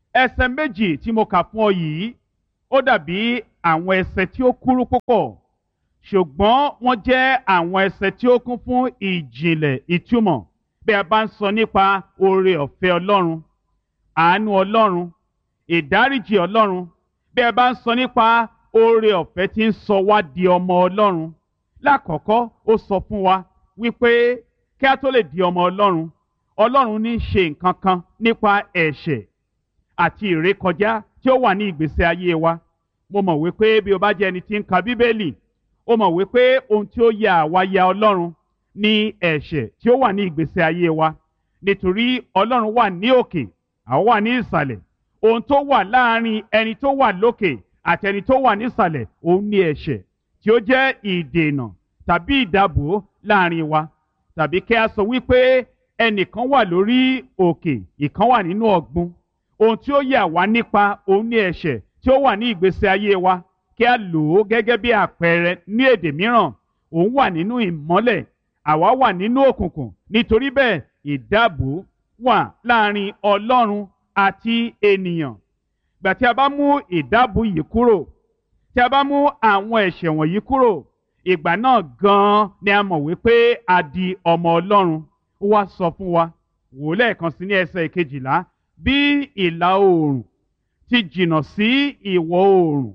ẹsẹ̀ méjì tí mo kà fún ọ yìí ó dàbí àwọn ẹsẹ̀ tí ó kúrú púpọ̀, ṣùgbọ́n wọ́n jẹ́ àwọn ẹsẹ̀ tí ó kún fún ìjìnlẹ̀ ìtumọ̀ bí a bá ń sọ nípa oore ọ̀fẹ́ Ọlọ́run, àánú Ọlọ́run, ìdáríjì Ọlọ́run, bí a bá ń sọ nípa oore ọ̀fẹ́ tí ń sọ wá di ọmọ Ọlọ́run. Lákọ̀ọ́kọ́ ó sọ fún wa wípé kí a tó lè di ọmọ Ọlọ́run, Ọlọ́run ní ṣe nǹkan kan nípa ẹ̀ṣẹ̀ àti ìrékọjá tí ó wà ní ìgbésí ayé wa. Mo mọ̀ wípé bí o bá jẹ́ ẹni tí ń ka Bíbélì, ó mọ̀ wípé ohun tí ó ya àwa ya Ọlọ́run ní ẹ̀ṣẹ̀ tí ó wà ní ìgbésí ayé wa, nítorí Ọlọ́run wà ní òkè, àwa wà ní ìsàlẹ̀. Ohun tó wà láàrin ẹni tó wà lókè àti ẹni tó wà nísàlẹ̀, òun ní ẹ̀ṣẹ̀ tí ó jẹ́ ìdènà tàbí ìdàbò láàrin wa. Tàbí kí a sọ wípé ẹnìkan wà lórí òkè, ìkan wà nínú ọ̀gbun. Ohun tí ó yà wá nípa òun ní ẹ̀ṣẹ̀ tí ó wà ní ìgbésí ayé wa. Kí a lò ó gẹ́gẹ́ bí àpẹẹrẹ ní èdè mìíràn, òun wà nínú ìmọ́lẹ̀, àwa wà nínú òkùnkùn. Nítorí bẹ́ẹ̀ ìdàbò wà láàrin Ọlọ́run àti ènìyàn. Gbà tí a bá mú ìdàbò yìí kúrò, tí a bá mú àwọn ẹ̀ṣẹ̀ wọ̀nyí kúrò, ìgbà náà gan-an ni a mọ̀ wípé a di ọmọ Ọlọ́run. Ó wá sọ fún wa, wò lẹ́ẹ̀kan sí ní ẹsẹ̀ ìkejìlá, bí ìlà oòrùn ti jìnnà sí ìwọ̀ oòrùn,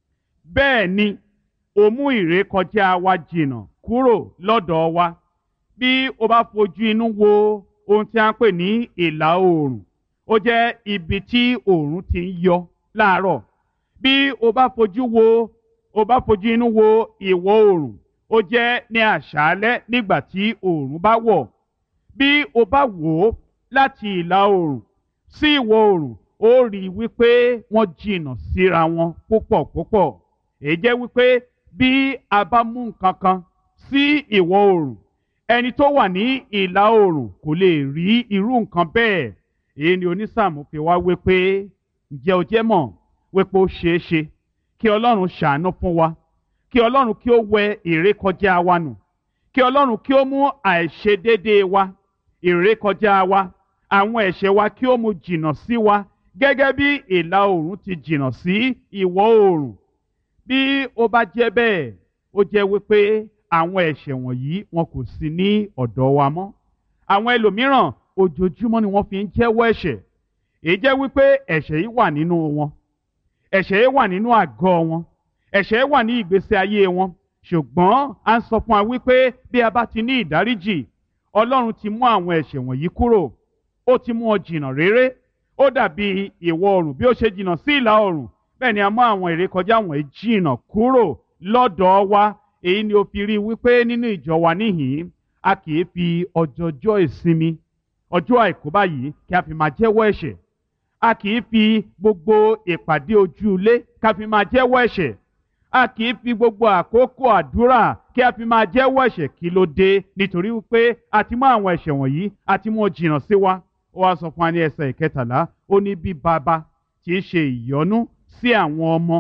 bẹ́ẹ̀ ni ó mú ìrékọjá wa jìnnà kúrò lọ́dọ̀ wa. Bí o bá fojú inú wo ohun tí a ń pè ní ìlà oòrùn, ó jẹ́ ibi tí oòrùn ti ń yọ láàárọ̀. Bí o bá fojú wo o bá fojú inú wo ìwọ̀ oòrùn, ó jẹ́ ní àṣálẹ́ nígbà tí oòrùn bá wọ̀. Bí o bá wò ó láti ìlà oòrùn sí ìwọ̀ oòrùn, ó rí i wípé wọ́n jìnnà síra wọn púpọ̀ púpọ̀. Èyí jẹ́ wípé bí a bá mú nǹkan kan sí ìwọ̀ oòrùn, ẹni tó wà ní ìlà oòrùn kò lè rí irú nǹkan bẹ́ẹ̀. Èyí ni onísáàmù fi wá wípé ǹjẹ́ o jẹ́ mọ̀ wípé ó ṣeé ṣe kí Ọlọ́run ṣàánú fún wa, kí Ọlọ́run kí ó wẹ ìrékọjá wa nù, kí Ọlọ́run kí ó mú àìṣedéédéé wa, ìrékọjá wa, àwọn ẹ̀ṣẹ̀ wa kí ó mú jìnnà sí wa gẹ́gẹ́ bí ìlà oòrùn ti jìnnà sí ìwọ̀ oòrùn. Bí ó bá jẹ́ bẹ́ẹ̀, ó jẹ́ wípé àwọn ẹ̀ṣẹ̀ wọ̀nyí wọn kò sí ní ọ̀dọ̀ wa mọ́. Àwọn ẹlòmíràn ojoojúmọ́ ni wọ́n fi ń jẹ́wọ́ ẹ̀ṣẹ̀. Èyí jẹ́ wípé ẹ̀ṣẹ̀ yìí wà nínú wọn, ẹ̀ṣẹ̀ yìí wà nínú àgọ́ wọn, ẹ̀ṣẹ̀ yìí wà ní ìgbésí ayé wọn. Ṣùgbọ́n a ń sọ fún wa wípé bí a bá ti ní ìdáríjì, Ọlọ́run ti mú àwọn ẹ̀ṣẹ̀ wọ̀nyí kúrò, ó ti mú wọn jìnnà réré. Ó dàbí ìwọ̀ oòrùn bí ó ṣe jìnnà sí ìlà oòrùn, bẹ́ẹ̀ ni a mú àwọn ìrékọjá wọ̀nyí jìnnà kúrò lọ́dọ̀ wa. Èyí ni ó fi rí wípé nínú ìjọ wa níhìn-ín, a kì í fi ọjọ́jọ́ ìsinmi, ọjọ́ àìkú báyìí kí a fi máa jẹ́wọ́ ẹ̀ṣẹ̀. A kì í fi gbogbo ìpàdé ojú ilé ká fi máa jẹ́wọ́ ẹ̀ṣẹ̀. A kì í fi gbogbo àkókò àdúrà kí a fi máa jẹ́wọ́ ẹ̀ṣẹ̀. Kí ló dé? Nítorí wípé a ti mú àwọn ẹ̀ṣẹ̀ wọ̀nyí, a ti mú wọn jìnnà sí wa. Ó wá sọ fún wa ní ẹsẹ̀ ìkẹtàlá, ó ní bí baba tí í ṣe ìyọ́nú sí àwọn ọmọ,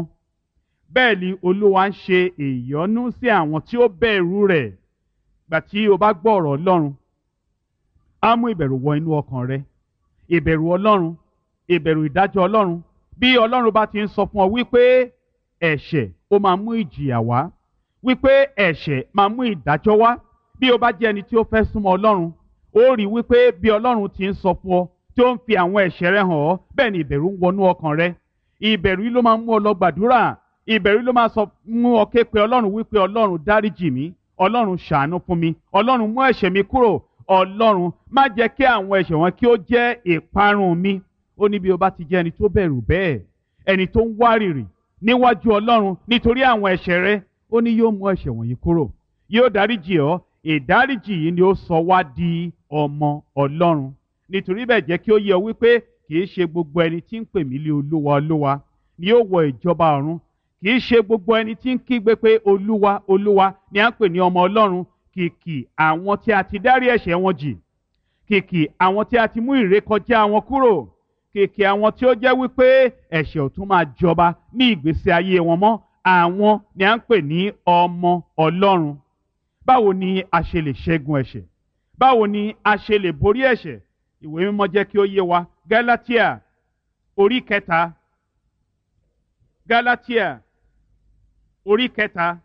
bẹ́ẹ̀ ni Olúwa ń ṣe ìyọ́nú sí àwọn tí ó bẹ̀rù rẹ̀. Gbà tí o bá gbọ́ ọ̀rọ̀ Ọlọ́run, á mú ìbẹ̀rù wọ inú ọkàn rẹ. Ìbẹ̀rù Ọlọ́run, ìbẹ̀rù ìdájọ́ Ọlọ́run. Bí Ọlọ́run bá ti ń sọ fún ọ wípé ẹ̀ṣẹ̀ ó máa mú ìjìyà wá, wípé ẹ̀ṣẹ̀ máa mú ìdájọ́ wá, bí o bá jẹ́ ẹni tí ó fẹ́ súnmọ́ Ọlọ́run, ó rí wípé bí Ọlọ́run ti ń sọ fún ọ, tí ó ń fi àwọn ẹ̀ṣẹ̀ rẹ̀ hàn ọ́, bẹ́ẹ̀ ni ìbẹ̀rù ń wọnú ọkàn rẹ. Ìbẹ̀rù yìí ló máa mú ọ lọ gbàdúrà. Ìbẹ̀rù ló máa sọ mú ọ ké pe Ọlọ́run wípé Ọlọ́run dáríjì mí, Ọlọ́run ṣàánú fún mi, Ọlọ́run mú ẹ̀ṣẹ̀ mi kúrò, Ọlọ́run má jẹ́ kí àwọn ẹ̀ṣẹ̀ wọn kí ó jẹ́ ìparun mi. Ó ní bí o bá ti jẹ́ ẹni tó bẹ̀rù bẹ́ẹ̀, ẹni tó ń wárìrì níwájú Ọlọ́run nítorí àwọn ẹ̀ṣẹ̀ rẹ, ó ní yóò mú ẹ̀ṣẹ̀ wọ̀nyí kúrò, yóò dáríjì ọ́. Ìdáríjì yìí ni ó sọ wá di ọmọ Ọlọ́run. Nítorí bẹ́ẹ̀ jẹ́ kí ó yé ọ wípé kì í ṣe gbogbo ẹni tí ń pè mí lé Olúwa Olúwa ni yóò wọ ìjọba ọ̀run. Kì í ṣe gbogbo ẹni tí ń kígbe pé Olúwa Olúwa ni à ń pè ní ọmọ Ọlọ́run. Kìkì àwọn tí a ti dárí ẹ̀ṣẹ̀ wọn jì, kìkì àwọn tí a ti mú ìrékọjá wọn kúrò, kìkì àwọn tí ó jẹ́ wípé ẹ̀ṣẹ̀ ò tún máa jọba ní ìgbésí ayé wọn mọ́, àwọn ni à ń pè ní ọmọ Ọlọ́run. Báwo ni a ṣe lè ṣẹ́gun ẹ̀ṣẹ̀? Báwo ni a ṣe lè borí ẹ̀ṣẹ̀? Ìwé mímọ́ jẹ́ kí ó yé wa. Gálátíà orí kẹta Gálátíà orí kẹta